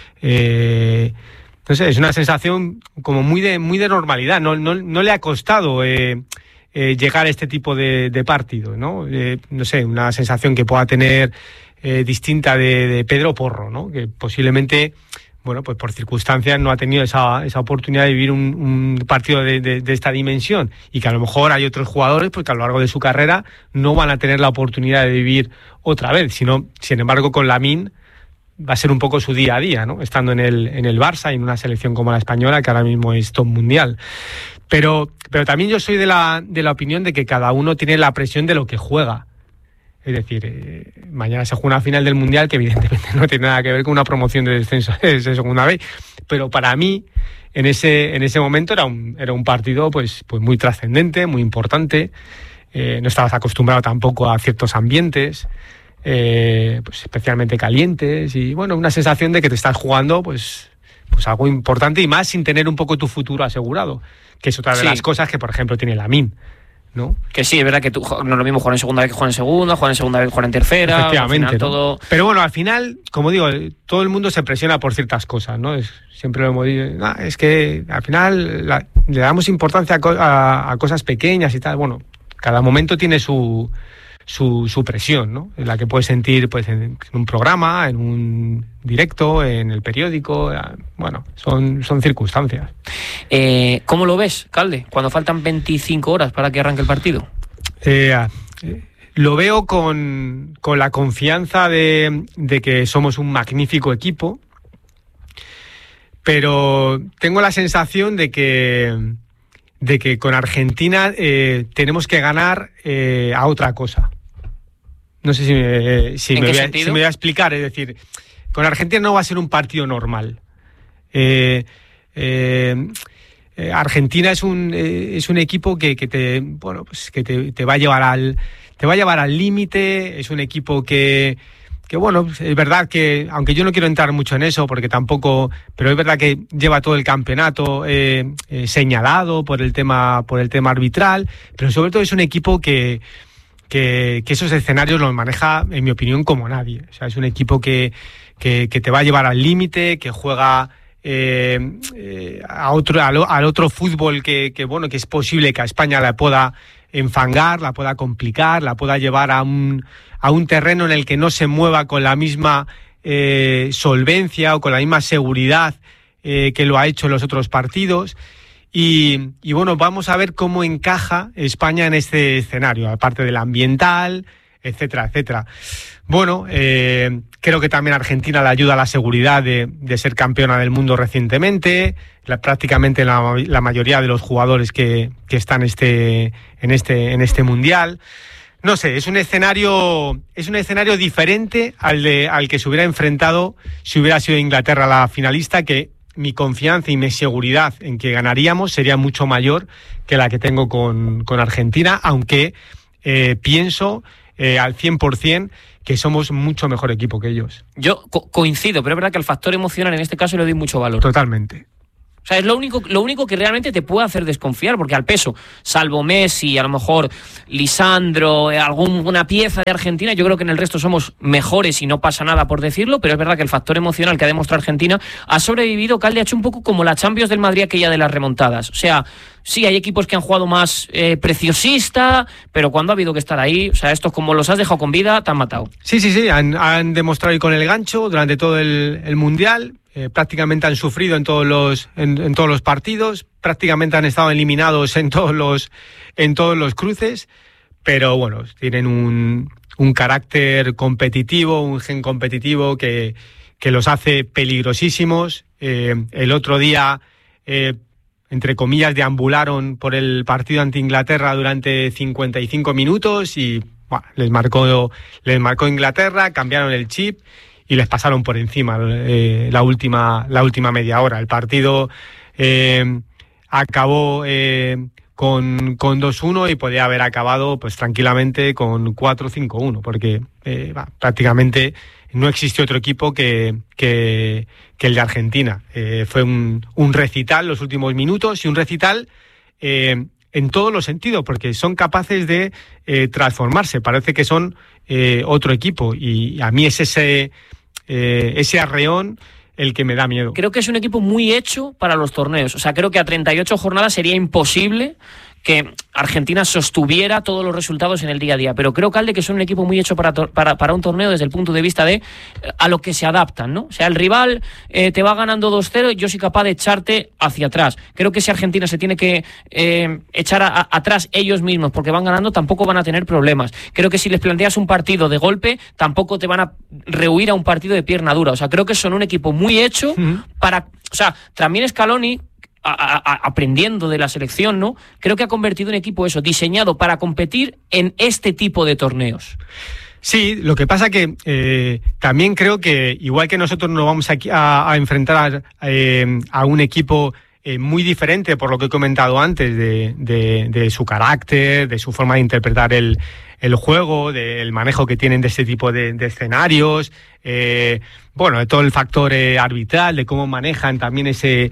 eh, no sé, es una sensación como muy de muy de normalidad. No, no, no le ha costado eh, eh, llegar a este tipo de, de partido, ¿no? Eh, no sé, una sensación que pueda tener eh, distinta de, de Pedro Porro, ¿no? Que posiblemente, bueno, pues por circunstancias no ha tenido esa, esa oportunidad de vivir un, un partido de, de, de esta dimensión, y que a lo mejor hay otros jugadores pues, que a lo largo de su carrera no van a tener la oportunidad de vivir otra vez, sino, sin embargo, con Lamine va a ser un poco su día a día, ¿no? Estando en el, en el Barça y en una selección como la española, que ahora mismo es top mundial. Pero, pero también yo soy de la, de la opinión de que cada uno tiene la presión de lo que juega. Es decir, eh, mañana se juega una final del Mundial que evidentemente no tiene nada que ver con una promoción de descenso de Segunda B, pero para mí en ese en ese momento era un era un partido pues pues muy trascendente, muy importante. Eh, no estabas acostumbrado tampoco a ciertos ambientes, eh, pues especialmente calientes, y bueno, una sensación de que te estás jugando pues pues algo importante, y más sin tener un poco tu futuro asegurado, que es otra de Sí. las cosas que, por ejemplo, tiene Lamine, ¿no? Que sí, es verdad que tú no es lo mismo jugar en Segunda vez que jugar en Segunda, jugar en Segunda vez que jugar en Tercera. Efectivamente, al final ¿no? todo... Pero bueno, al final, como digo, todo el mundo se presiona por ciertas cosas, ¿no? Es, siempre lo hemos dicho, "Ah, es que al final la- le damos importancia a, co- a, a cosas pequeñas y tal". Bueno, cada momento tiene su, su, su presión, ¿no? En la que puedes sentir pues, en, en un programa, en un directo, en el periódico. eh, Bueno, son, son circunstancias. Eh, ¿Cómo lo ves, Calde, cuando faltan veinticinco horas para que arranque el partido? Eh, eh, lo veo con, con la confianza de, de que somos un magnífico equipo, pero tengo la sensación de que, de que con Argentina eh, tenemos que ganar eh, a otra cosa. No sé si me, si, ¿En me qué voy a, sentido? si me voy a explicar. Es decir, con Argentina no va a ser un partido normal. Eh, eh, eh, Argentina es un eh, es un equipo que, que te bueno pues que te, te va a llevar al te va a llevar al límite. Es un equipo que que bueno, es verdad que, aunque yo no quiero entrar mucho en eso porque tampoco, pero es verdad que lleva todo el campeonato eh, eh, señalado por el tema por el tema arbitral, pero sobre todo es un equipo que que, que esos escenarios los maneja, en mi opinión, como nadie. O sea, es un equipo que que, que te va a llevar al límite, que juega eh, eh, a otro al, al otro fútbol que, que bueno que es posible que a España la pueda enfangar, la pueda complicar, la pueda llevar a un a un terreno en el que no se mueva con la misma eh, solvencia o con la misma seguridad eh, que lo ha hecho en los otros partidos. Y, y bueno, vamos a ver cómo encaja España en este escenario, aparte del ambiental, etcétera, etcétera. Bueno, eh, creo que también a Argentina le ayuda la seguridad de, de ser campeona del mundo recientemente, la, prácticamente la, la mayoría de los jugadores que, que están este, en, este, en este mundial. No sé, es un escenario, es un escenario diferente al, de, al que se hubiera enfrentado si hubiera sido Inglaterra la finalista, que mi confianza y mi seguridad en que ganaríamos sería mucho mayor que la que tengo con, con Argentina, aunque eh, pienso eh, al cien por ciento que somos mucho mejor equipo que ellos. Yo co- coincido, pero es verdad que al factor emocional en este caso le doy mucho valor. Totalmente. O sea, es lo único, lo único que realmente te puede hacer desconfiar, porque al peso, salvo Messi, a lo mejor Lisandro, alguna pieza de Argentina, yo creo que en el resto somos mejores y no pasa nada por decirlo, pero es verdad que el factor emocional que ha demostrado Argentina ha sobrevivido. Calde ha hecho un poco como la Champions del Madrid aquella de las remontadas. O sea, sí, hay equipos que han jugado más eh, preciosista, pero cuando ha habido que estar ahí, o sea, estos como los has dejado con vida, te han matado. Sí, sí, sí, han, han demostrado ir con el gancho durante todo el, el Mundial. Eh, prácticamente han sufrido en todos los en, en todos los partidos, prácticamente han estado eliminados en todos los en todos los cruces, pero bueno, tienen un, un carácter competitivo, un gen competitivo que, que los hace peligrosísimos. Eh, el otro día, eh, entre comillas, deambularon por el partido ante Inglaterra durante cincuenta y cinco minutos y bueno, les marcó les marcó Inglaterra, cambiaron el chip y les pasaron por encima eh, la última la última media hora. El partido eh, acabó eh, con, con dos uno y podía haber acabado pues tranquilamente con cuatro cinco uno, porque eh, bah, prácticamente no existió otro equipo que, que, que el de Argentina. Eh, fue un, un recital los últimos minutos y un recital eh, en todos los sentidos, porque son capaces de eh, transformarse. Parece que son eh, otro equipo y a mí es ese... Eh, ese arreón el que me da miedo. Creo que es un equipo muy hecho para los torneos. O sea, creo que a treinta y ocho jornadas sería imposible que Argentina sostuviera todos los resultados en el día a día. Pero creo, Calde, que son un equipo muy hecho para, para, para un torneo desde el punto de vista de eh, a lo que se adaptan, ¿no? O sea, el rival eh, te va ganando dos cero y yo soy capaz de echarte hacia atrás. Creo que si Argentina se tiene que eh, echar a, a, atrás ellos mismos porque van ganando, tampoco van a tener problemas. Creo que si les planteas un partido de golpe, tampoco te van a rehuir a un partido de pierna dura. O sea, creo que son un equipo muy hecho uh-huh. para... O sea, también Scaloni... A, a, aprendiendo de la selección, ¿no? Creo que ha convertido un equipo eso, diseñado para competir en este tipo de torneos. Sí, lo que pasa que eh, también creo que igual que nosotros nos vamos a, a, a enfrentar a, eh, a un equipo eh, muy diferente por lo que he comentado antes de, de, de su carácter, de su forma de interpretar el, el juego, del manejo que tienen de este tipo de, de escenarios, eh, bueno, de todo el factor eh, arbitral, de cómo manejan también ese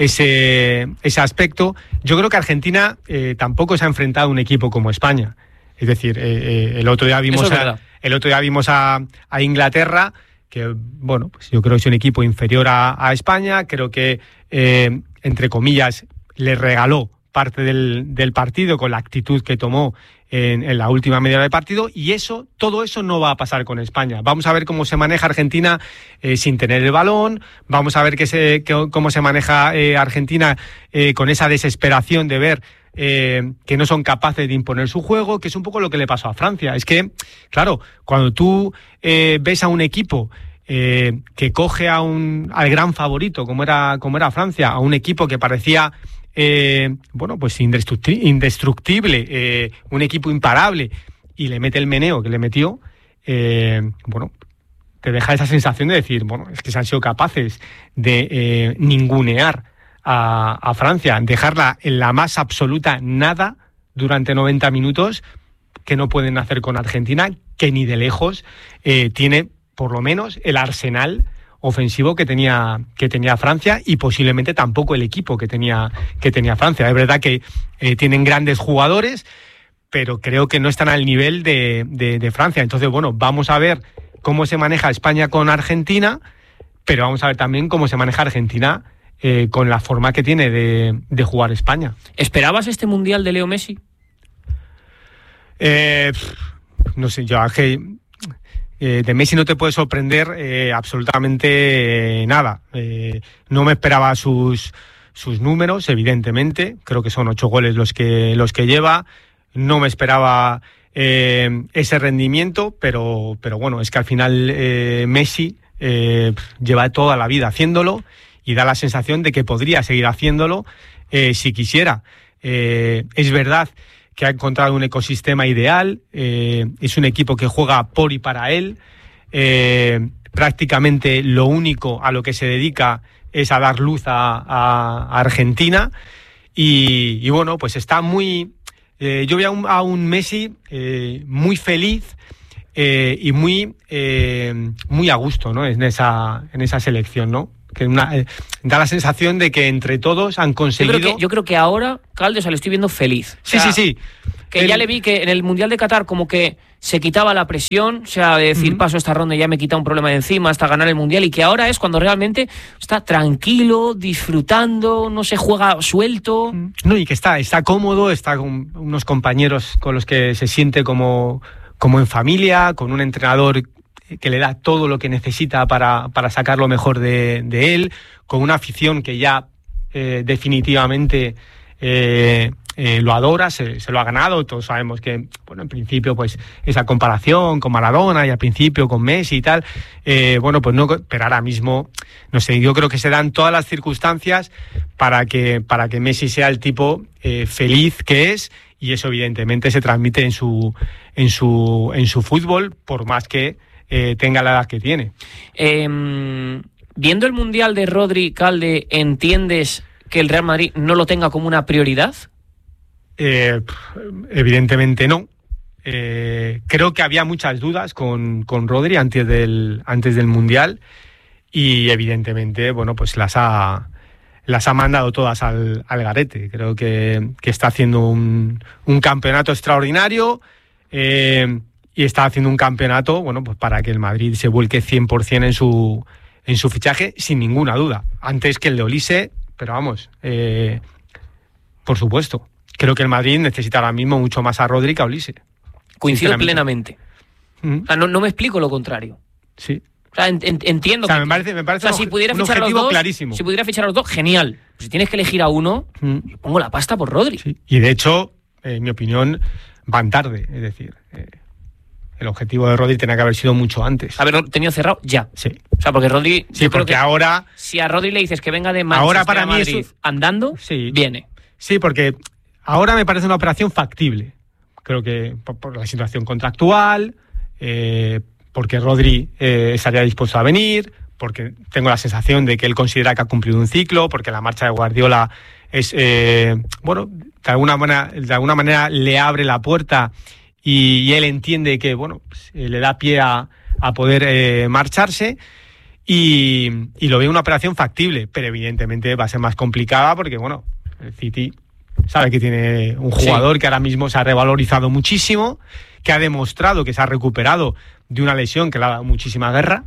ese ese aspecto. Yo creo que Argentina eh, tampoco se ha enfrentado a un equipo como España. Es decir, eh, eh, el otro día vimos a, el otro día vimos a, a Inglaterra, que bueno, pues yo creo que es un equipo inferior a, a España. Creo que eh, entre comillas le regaló parte del, del partido con la actitud que tomó en, en la última media hora del partido, y eso, todo eso no va a pasar con España. Vamos a ver cómo se maneja Argentina eh, sin tener el balón, vamos a ver que se, que, cómo se maneja eh, Argentina eh, con esa desesperación de ver eh, que no son capaces de imponer su juego, que es un poco lo que le pasó a Francia. Es que, claro, cuando tú eh, ves a un equipo eh, que coge a un, al gran favorito, como era, como era Francia, a un equipo que parecía... Eh, bueno, pues indestructible, indestructible eh, un equipo imparable, y le mete el meneo que le metió, eh, bueno, te deja esa sensación de decir, bueno, es que se han sido capaces de eh, ningunear a, a Francia, dejarla en la más absoluta nada durante noventa minutos, que no pueden hacer con Argentina, que ni de lejos eh, tiene por lo menos el arsenal ofensivo que tenía que tenía Francia, y posiblemente tampoco el equipo que tenía que tenía Francia. Es verdad que eh, tienen grandes jugadores, pero creo que no están al nivel de, de, de Francia. Entonces, bueno, vamos a ver cómo se maneja España con Argentina, pero vamos a ver también cómo se maneja Argentina eh, con la forma que tiene de, de jugar España. ¿Esperabas este Mundial de Leo Messi? Eh, no sé, yo que Eh, de Messi no te puede sorprender eh, absolutamente eh, nada. Eh, no me esperaba sus sus números, evidentemente. Creo que son ocho goles los que los que lleva. No me esperaba eh, ese rendimiento, pero, pero bueno, es que al final eh, Messi eh, lleva toda la vida haciéndolo y da la sensación de que podría seguir haciéndolo eh, si quisiera. Eh, es verdad que ha encontrado un ecosistema ideal, eh, es un equipo que juega por y para él, eh, prácticamente lo único a lo que se dedica es a dar luz a, a, a Argentina y, y bueno, pues está muy... Eh, yo veo a un, a un Messi eh, muy feliz eh, y muy, eh, muy a gusto, ¿no? en, esa, en esa selección, ¿no? Que una, eh, da la sensación de que entre todos han conseguido... Yo creo que, yo creo que ahora, Calde, o sea, le estoy viendo feliz. O sí, sea, sí, sí. Que el... ya le vi que en el Mundial de Qatar como que se quitaba la presión, o sea, de decir, uh-huh. paso esta ronda y ya me he quitado un problema de encima hasta ganar el Mundial, y que ahora es cuando realmente está tranquilo, disfrutando, no se juega suelto. No, y que está, está cómodo, está con unos compañeros con los que se siente como, como en familia, con un entrenador que le da todo lo que necesita para, para sacar lo mejor de, de él, con una afición que ya eh, definitivamente eh, eh, lo adora, se, se lo ha ganado. Todos sabemos que, bueno, en principio, pues esa comparación con Maradona y al principio con Messi y tal, eh, bueno, pues no, pero ahora mismo, no sé, yo creo que se dan todas las circunstancias para que, para que Messi sea el tipo eh, feliz que es, y eso evidentemente se transmite en su, en su, en su fútbol, por más que Eh, tenga la edad que tiene. Eh, viendo el Mundial de Rodri, Calde, ¿entiendes que el Real Madrid no lo tenga como una prioridad? Eh, evidentemente no. Eh, creo que había muchas dudas con, con Rodri antes del, antes del Mundial y evidentemente, bueno, pues las ha, las ha mandado todas al, al garete. Creo que, que está haciendo un, un campeonato extraordinario. Eh, Y está haciendo un campeonato, bueno, pues para que el Madrid se vuelque cien por ciento en su, en su fichaje, sin ninguna duda. Antes que el de Olise, pero vamos, eh, por supuesto. Creo que el Madrid necesita ahora mismo mucho más a Rodri que a Olise. Coincido plenamente. Mm. O sea, no, no me explico lo contrario. Sí. O sea, en, en, entiendo. O sea, que, me parece, me parece o sea, un, si pudiera un fichar objetivo a los dos, clarísimo. Si pudiera fichar a los dos, genial. Pero si tienes que elegir a uno, mm. yo pongo la pasta por Rodri. Sí. Y de hecho, eh, en mi opinión, van tarde. Es decir, eh, el objetivo de Rodri tenía que haber sido mucho antes. Haberlo tenido cerrado ya. Sí. O sea, porque Rodri... Sí, yo porque creo que ahora... Si a Rodri le dices que venga de Manchester ahora para a Madrid mí eso, andando, sí, viene. Sí, porque ahora me parece una operación factible. Creo que por, por la situación contractual, eh, porque Rodri eh, estaría dispuesto a venir, porque tengo la sensación de que él considera que ha cumplido un ciclo, porque la marcha de Guardiola es... Eh, bueno, de alguna manera, de alguna manera le abre la puerta... Y, y él entiende que, bueno, pues, eh, le da pie a, a poder eh, marcharse y, y lo ve una operación factible, pero evidentemente va a ser más complicada porque, bueno, el City sabe que tiene un jugador sí. que ahora mismo se ha revalorizado muchísimo, que ha demostrado que se ha recuperado de una lesión que le ha dado muchísima guerra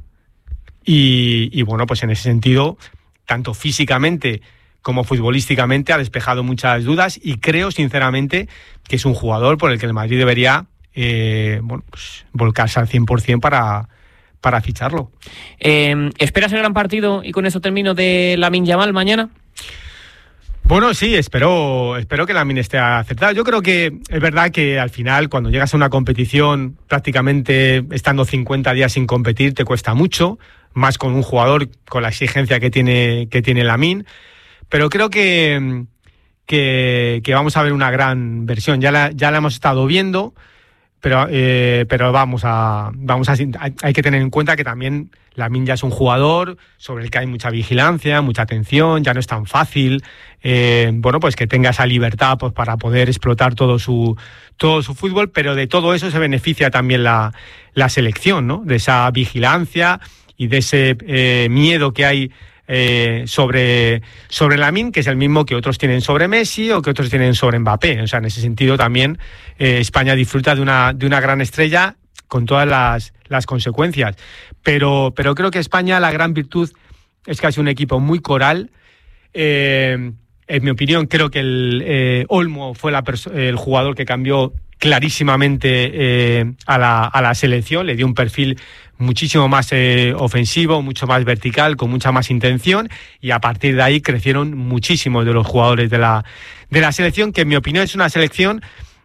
y, y bueno, pues en ese sentido, tanto físicamente como futbolísticamente ha despejado muchas dudas y creo sinceramente que es un jugador por el que el Madrid debería eh, bueno, pues, volcarse al cien por ciento para, para ficharlo. Eh, ¿Esperas el gran partido y con eso termino de Lamine Yamal mañana? Bueno, sí, espero, espero que Lamine esté acertado. Yo creo que es verdad que al final cuando llegas a una competición prácticamente estando cincuenta días sin competir te cuesta mucho, más con un jugador con la exigencia que tiene, que tiene Lamine. Pero creo que, que, que vamos a ver una gran versión. Ya la, ya la hemos estado viendo, pero, eh, pero vamos a, vamos a, hay que tener en cuenta que también Lamine ya es un jugador sobre el que hay mucha vigilancia, mucha atención, ya no es tan fácil, eh, bueno, pues que tenga esa libertad pues, para poder explotar todo su, todo su fútbol, pero de todo eso se beneficia también la, la selección, ¿no? De esa vigilancia y de ese eh, miedo que hay Eh, sobre, sobre Lamine, que es el mismo que otros tienen sobre Messi o que otros tienen sobre Mbappé. O sea, en ese sentido también eh, España disfruta de una, de una gran estrella con todas las, las consecuencias. Pero, pero creo que España, la gran virtud es que es un equipo muy coral. Eh, en mi opinión, creo que el eh, Olmo fue la perso- el jugador que cambió clarísimamente eh, a, la, a la selección, le dio un perfil muchísimo más eh, ofensivo, mucho más vertical, con mucha más intención, y a partir de ahí crecieron muchísimos de los jugadores de la, de la selección, que en mi opinión es una selección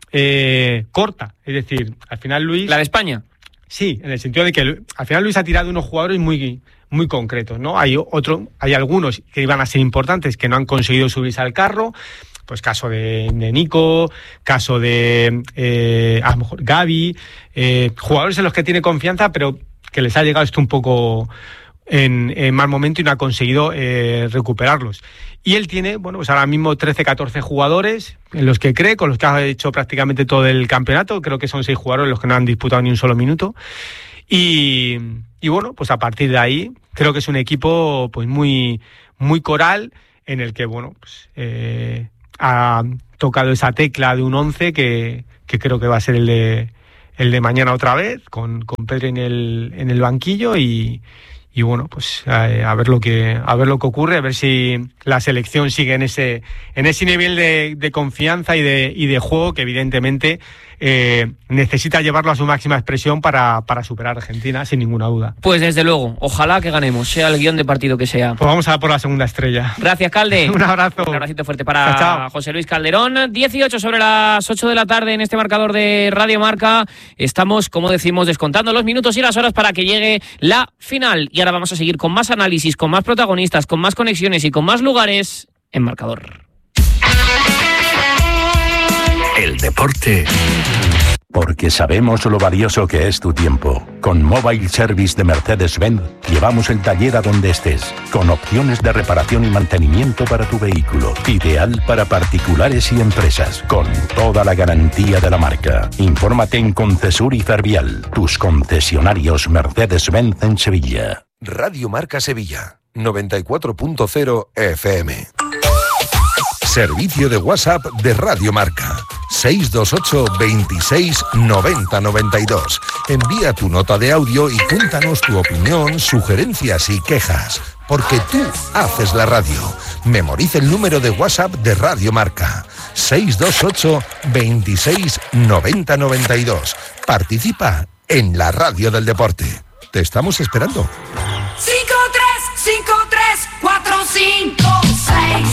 eh, corta. Es decir, al final Luis... ¿La de España? Sí, en el sentido de que al final Luis ha tirado unos jugadores muy, muy concretos, ¿no? Hay otro, hay algunos que iban a ser importantes que no han conseguido subirse al carro, pues caso de, de Nico, caso de eh, a lo mejor Gavi, eh, jugadores en los que tiene confianza, pero que les ha llegado esto un poco en, en mal momento y no ha conseguido eh, recuperarlos. Y él tiene, bueno, pues ahora mismo trece, catorce jugadores en los que cree, con los que ha hecho prácticamente todo el campeonato. Creo que son seis jugadores los que no han disputado ni un solo minuto. Y, y bueno, pues a partir de ahí creo que es un equipo pues muy, muy coral en el que, bueno, pues, eh, ha tocado esa tecla de un once que, que creo que va a ser el de, el de mañana otra vez, con, con Pedri en el, en el banquillo y... Y bueno, pues eh, a ver lo que a ver lo que ocurre, a ver si la selección sigue en ese en ese nivel de, de confianza y de y de juego que evidentemente eh, necesita llevarlo a su máxima expresión para, para superar a Argentina, sin ninguna duda. Pues desde luego, ojalá que ganemos, sea el guión de partido que sea. Pues vamos a por la segunda estrella. Gracias, Calde. Un abrazo. Un abracito fuerte para chao, chao. José Luis Calderón. dieciocho sobre las ocho de la tarde en este marcador de Radio Marca. Estamos, como decimos, descontando los minutos y las horas para que llegue la final. Y ahora vamos a seguir con más análisis, con más protagonistas, con más conexiones y con más lugares en marcador. El deporte. Porque sabemos lo valioso que es tu tiempo. Con Mobile Service de Mercedes-Benz llevamos el taller a donde estés, con opciones de reparación y mantenimiento para tu vehículo. Ideal para particulares y empresas, con toda la garantía de la marca. Infórmate en Concesur y Fervial, tus concesionarios Mercedes-Benz en Sevilla. Radio Marca Sevilla, noventa y cuatro punto cero F M. Servicio de WhatsApp de Radio Marca. seis dos ocho, veintiséis, noventa, noventa y dos. Envía tu nota de audio y cuéntanos tu opinión, sugerencias y quejas. Porque tú haces la radio. Memoriza el número de WhatsApp de Radio Marca. seis dos ocho, veintiséis, noventa, noventa y dos. Participa en la radio del deporte. Te estamos esperando. cinco tres cinco tres cuatro cinco seis.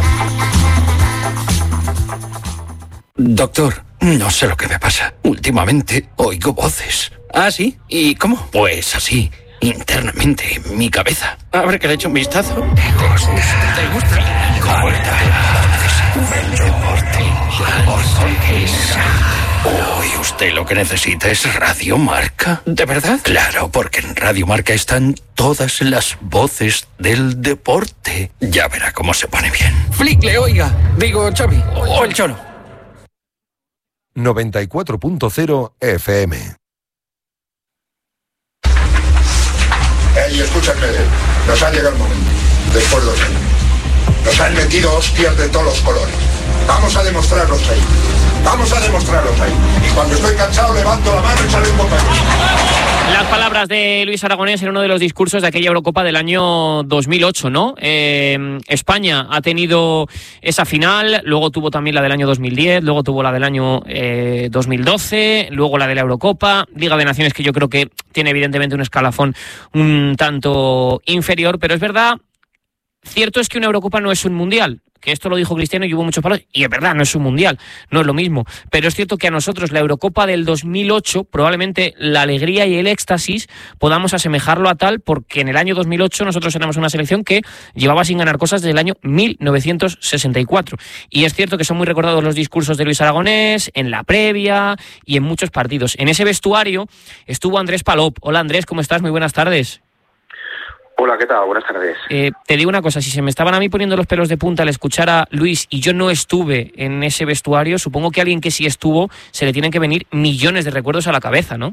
Doctor, no sé lo que me pasa. Últimamente oigo voces. ¿Ah, sí? ¿Y cómo? Pues así, internamente, en mi cabeza. A ver que le eche un vistazo. ¿Te gusta? ¿Te gusta? El deporte. Hoy usted lo que necesita es Radio Marca. ¿De verdad? Claro, porque en Radio Marca están todas las voces del deporte. Ya verá cómo se pone bien. Flickle, oiga. Digo, Xavi. O el Cholo. noventa y cuatro punto cero F M. Ey, escúchame, nos ha llegado el momento. Después de los años. Nos han metido hostias de todos los colores. Vamos a demostrarlos ahí. Vamos a demostrarlos ahí. Y cuando estoy cansado levanto la mano y sale un botón. Las palabras de Luis Aragonés en uno de los discursos de aquella Eurocopa del año dos mil ocho, ¿no? Eh, España ha tenido esa final, luego tuvo también la del año dos mil diez, luego tuvo la del año eh, dos mil doce, luego la de la Eurocopa, Liga de Naciones que yo creo que tiene evidentemente un escalafón un tanto inferior, pero es verdad, cierto es que una Eurocopa no es un mundial. Que esto lo dijo Cristiano y hubo muchos palos, y es verdad, no es un mundial, no es lo mismo, pero es cierto que a nosotros la Eurocopa del dos mil ocho, probablemente la alegría y el éxtasis podamos asemejarlo a tal, porque en el año dos mil ocho nosotros éramos una selección que llevaba sin ganar cosas desde el año mil novecientos sesenta y cuatro, y es cierto que son muy recordados los discursos de Luis Aragonés, en la previa y en muchos partidos. En ese vestuario estuvo Andrés Palop. Hola Andrés, ¿cómo estás? Muy buenas tardes. Hola, ¿qué tal? Buenas tardes. Eh, te digo una cosa, si se me estaban a mí poniendo los pelos de punta al escuchar a Luis y yo no estuve en ese vestuario, supongo que a alguien que sí estuvo se le tienen que venir millones de recuerdos a la cabeza, ¿no?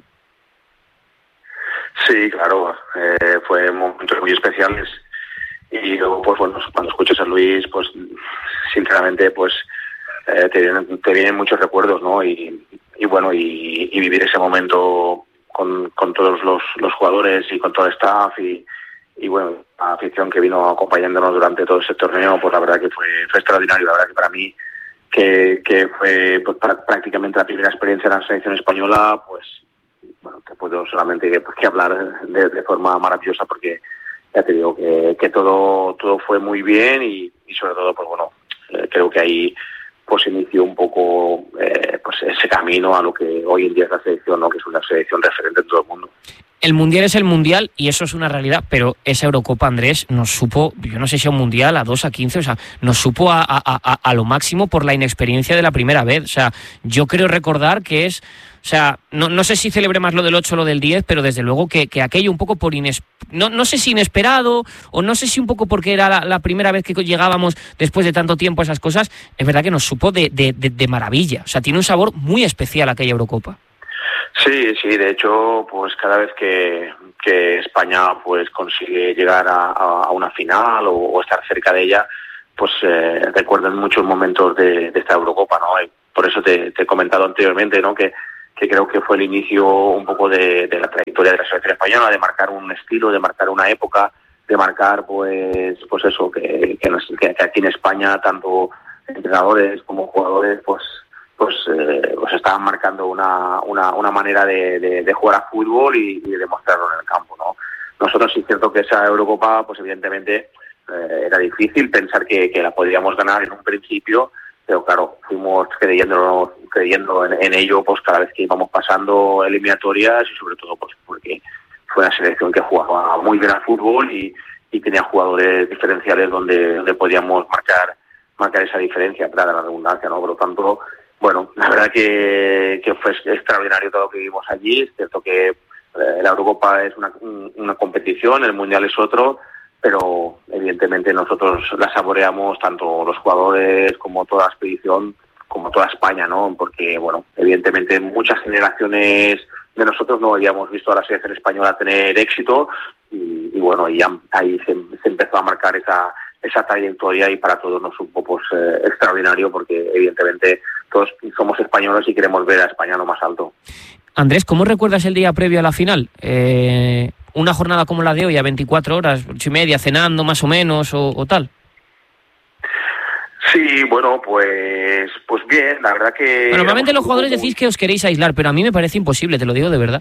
Sí, claro, eh, fue momentos muy especiales y luego, pues bueno, cuando escuchas a Luis, pues sinceramente, pues eh, te, vienen, te vienen muchos recuerdos, ¿no? Y, y bueno, y, y vivir ese momento con, con todos los, los jugadores y con todo el staff y Y bueno, la afición que vino acompañándonos durante todo ese torneo, pues la verdad que fue, fue extraordinario. La verdad que para mí, que, que fue pues, prácticamente la primera experiencia en la selección española, pues bueno, te puedo solamente que, que hablar de, de forma maravillosa, porque ya te digo que, que todo todo fue muy bien y, y sobre todo, pues bueno, eh, creo que ahí pues inició un poco eh, pues ese camino a lo que hoy en día es la selección, ¿no? Que es una selección referente en todo el mundo. El Mundial es el Mundial y eso es una realidad, pero esa Eurocopa, Andrés, nos supo, yo no sé si a un Mundial, a dos, a quince, o sea, nos supo a, a, a, a lo máximo por la inexperiencia de la primera vez. O sea, yo creo recordar que es, o sea, no, no sé si celebré más lo del ocho o lo del diez, pero desde luego que, que aquello un poco por ines, no, no sé si inesperado o no sé si un poco porque era la, la primera vez que llegábamos después de tanto tiempo a esas cosas, es verdad que nos supo de, de, de, de maravilla. O sea, tiene un sabor muy especial aquella Eurocopa. Sí, sí, de hecho, pues cada vez que, que España pues consigue llegar a, a una final o, o estar cerca de ella, pues eh, recuerdo en muchos momentos de, de esta Eurocopa, ¿no? Y por eso te, te he comentado anteriormente, ¿no? Que, que creo que fue el inicio un poco de, de la trayectoria de la selección española, de marcar un estilo, de marcar una época, de marcar, pues, pues eso, que, que, nos, que aquí en España tanto entrenadores como jugadores, pues pues eh, pues estaban marcando una, una, una manera de, de, de jugar a fútbol y, y de demostrarlo en el campo, ¿no? Nosotros sí es cierto que esa Eurocopa, pues evidentemente eh, era difícil pensar que, que la podíamos ganar en un principio, pero claro, fuimos creyendo, creyendo en, en ello pues cada vez que íbamos pasando eliminatorias y sobre todo pues porque fue una selección que jugaba muy bien al fútbol y, y tenía jugadores diferenciales donde, donde podíamos marcar, marcar esa diferencia, para la redundancia, ¿no? Por lo tanto, bueno, la verdad que, que fue extraordinario todo lo que vivimos allí. Es cierto que eh, la Eurocopa es una, una competición, el Mundial es otro, pero evidentemente nosotros la saboreamos tanto los jugadores como toda la expedición, como toda España, ¿no? Porque, bueno, evidentemente muchas generaciones de nosotros no habíamos visto a la selección española tener éxito y, y bueno, y ya, ahí se, se empezó a marcar esa esa trayectoria y para todos nos supo pues eh, extraordinario porque evidentemente todos somos españoles y queremos ver a España lo más alto. Andrés, ¿cómo recuerdas el día previo a la final? Eh, una jornada como la de hoy, a veinticuatro horas, ocho y media, cenando más o menos o, o tal. Sí, bueno, pues pues bien, la verdad que... Bueno, normalmente los jugadores muy... decís que os queréis aislar, pero a mí me parece imposible, te lo digo de verdad.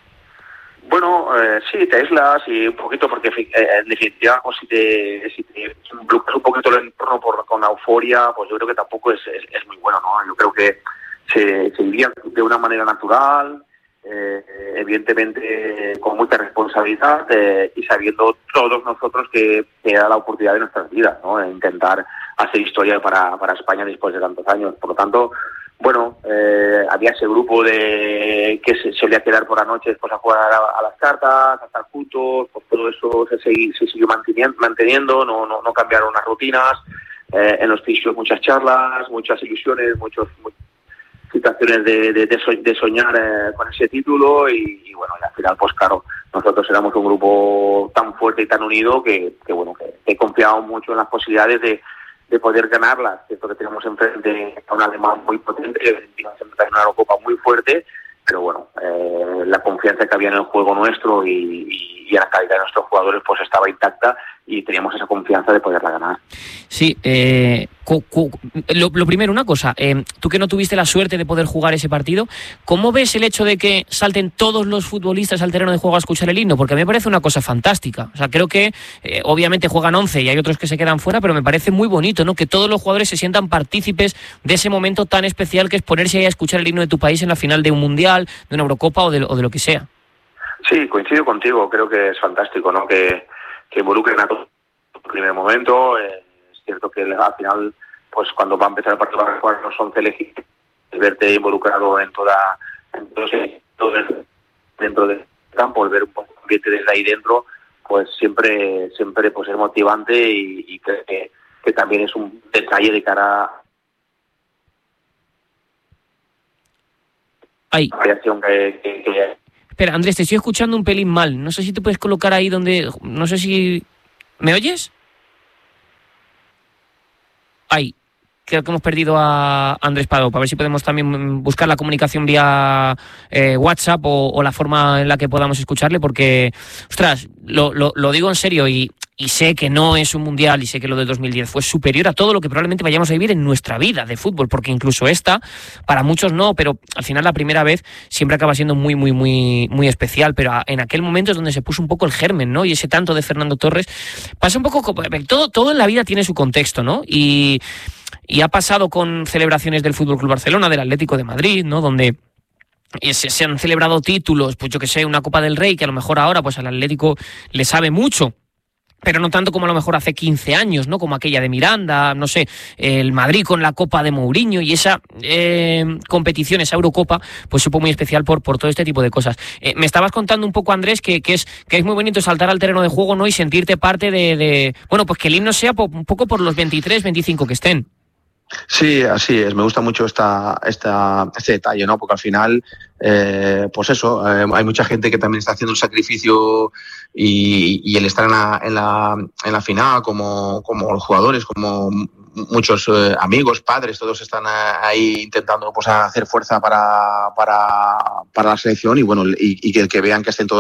Bueno, eh, sí, te aíslas y un poquito porque eh, en definitiva pues, si te, si te bloqueas un poquito el entorno por, con la euforia, pues yo creo que tampoco es, es, es muy bueno, ¿no? Yo creo que se, se vivía de una manera natural, eh, evidentemente con mucha responsabilidad eh, y sabiendo todos nosotros que, que era la oportunidad de nuestras vidas, ¿no? De intentar hacer historia para, para España después de tantos años. Por lo tanto, bueno, eh, había ese grupo de que se solía quedar por la noche pues, a jugar a, a las cartas, a estar juntos, pues todo eso se, segui, se siguió manteniendo, manteniendo no, no, no cambiaron las rutinas, eh, en los pisos muchas charlas, muchas ilusiones, muchos, muchas situaciones de, de, de, so, de soñar eh, con ese título y, y bueno, y al final pues claro, nosotros éramos un grupo tan fuerte y tan unido que, que bueno, que, que confiábamos mucho en las posibilidades de de poder ganarlas, cierto que tenemos enfrente a un alemán muy potente, en una Eurocopa muy fuerte, pero bueno, eh, la confianza que había en el juego nuestro y, y, y la calidad de nuestros jugadores pues estaba intacta y teníamos esa confianza de poderla ganar. Sí, eh, cu, cu, lo, lo primero, una cosa, eh, tú que no tuviste la suerte de poder jugar ese partido, ¿cómo ves el hecho de que salten todos los futbolistas al terreno de juego a escuchar el himno? Porque a mí me parece una cosa fantástica. O sea, creo que eh, obviamente juegan once y hay otros que se quedan fuera, pero me parece muy bonito, ¿no? Que todos los jugadores se sientan partícipes de ese momento tan especial que es ponerse ahí a escuchar el himno de tu país en la final de un Mundial, de una Eurocopa o de, o de lo que sea. Sí, coincido contigo, creo que es fantástico, ¿no? Que, que involucren a todos en el primer momento. Eh, es cierto que al final, pues cuando va a empezar el partido van a jugar los once elegidos, verte involucrado en toda, en todo, todo el, dentro del campo, el ver un poco el ambiente desde ahí dentro, pues siempre, siempre pues es motivante y, y creo que, que también es un detalle de cara a Ay. la variación que, que, que Espera, Andrés, te estoy escuchando un pelín mal. No sé si te puedes colocar ahí donde... No sé si... ¿Me oyes? Ay, creo que hemos perdido a Andrés Pado. Para ver si podemos también buscar la comunicación vía eh, WhatsApp o, o la forma en la que podamos escucharle, porque, ostras, lo, lo, lo digo en serio y... Y sé que no es un mundial y sé que lo del dos mil diez fue superior a todo lo que probablemente vayamos a vivir en nuestra vida de fútbol, porque incluso esta, para muchos no, pero al final la primera vez siempre acaba siendo muy, muy, muy, muy especial, pero en aquel momento es donde se puso un poco el germen, ¿no? Y ese tanto de Fernando Torres pasa un poco, todo, todo en la vida tiene su contexto, ¿no? Y Y ha pasado con celebraciones del F C Barcelona, del Atlético de Madrid, ¿no? Donde se, se han celebrado títulos, pues yo que sé, una Copa del Rey, que a lo mejor ahora pues al Atlético le sabe mucho, pero no tanto como a lo mejor hace quince años, ¿no? Como aquella de Miranda, no sé, el Madrid con la Copa de Mourinho, y esa eh, competición, esa Eurocopa, pues supo muy especial por, por todo este tipo de cosas. Eh, me estabas contando un poco, Andrés, que, que, es, que es muy bonito saltar al terreno de juego, ¿no? Y sentirte parte de, de bueno, pues que el himno sea po, un poco por los veintitrés, veinticinco que estén. Sí, así es. Me gusta mucho esta, esta, este detalle, ¿no? Porque al final, eh, pues eso, eh, hay mucha gente que también está haciendo el sacrificio y, y el estar en la, en la, en la final, como, como los jugadores, como muchos eh, amigos, padres, todos están ahí intentando pues hacer fuerza para, para, para la selección y bueno, y, y que, que vean que estén todos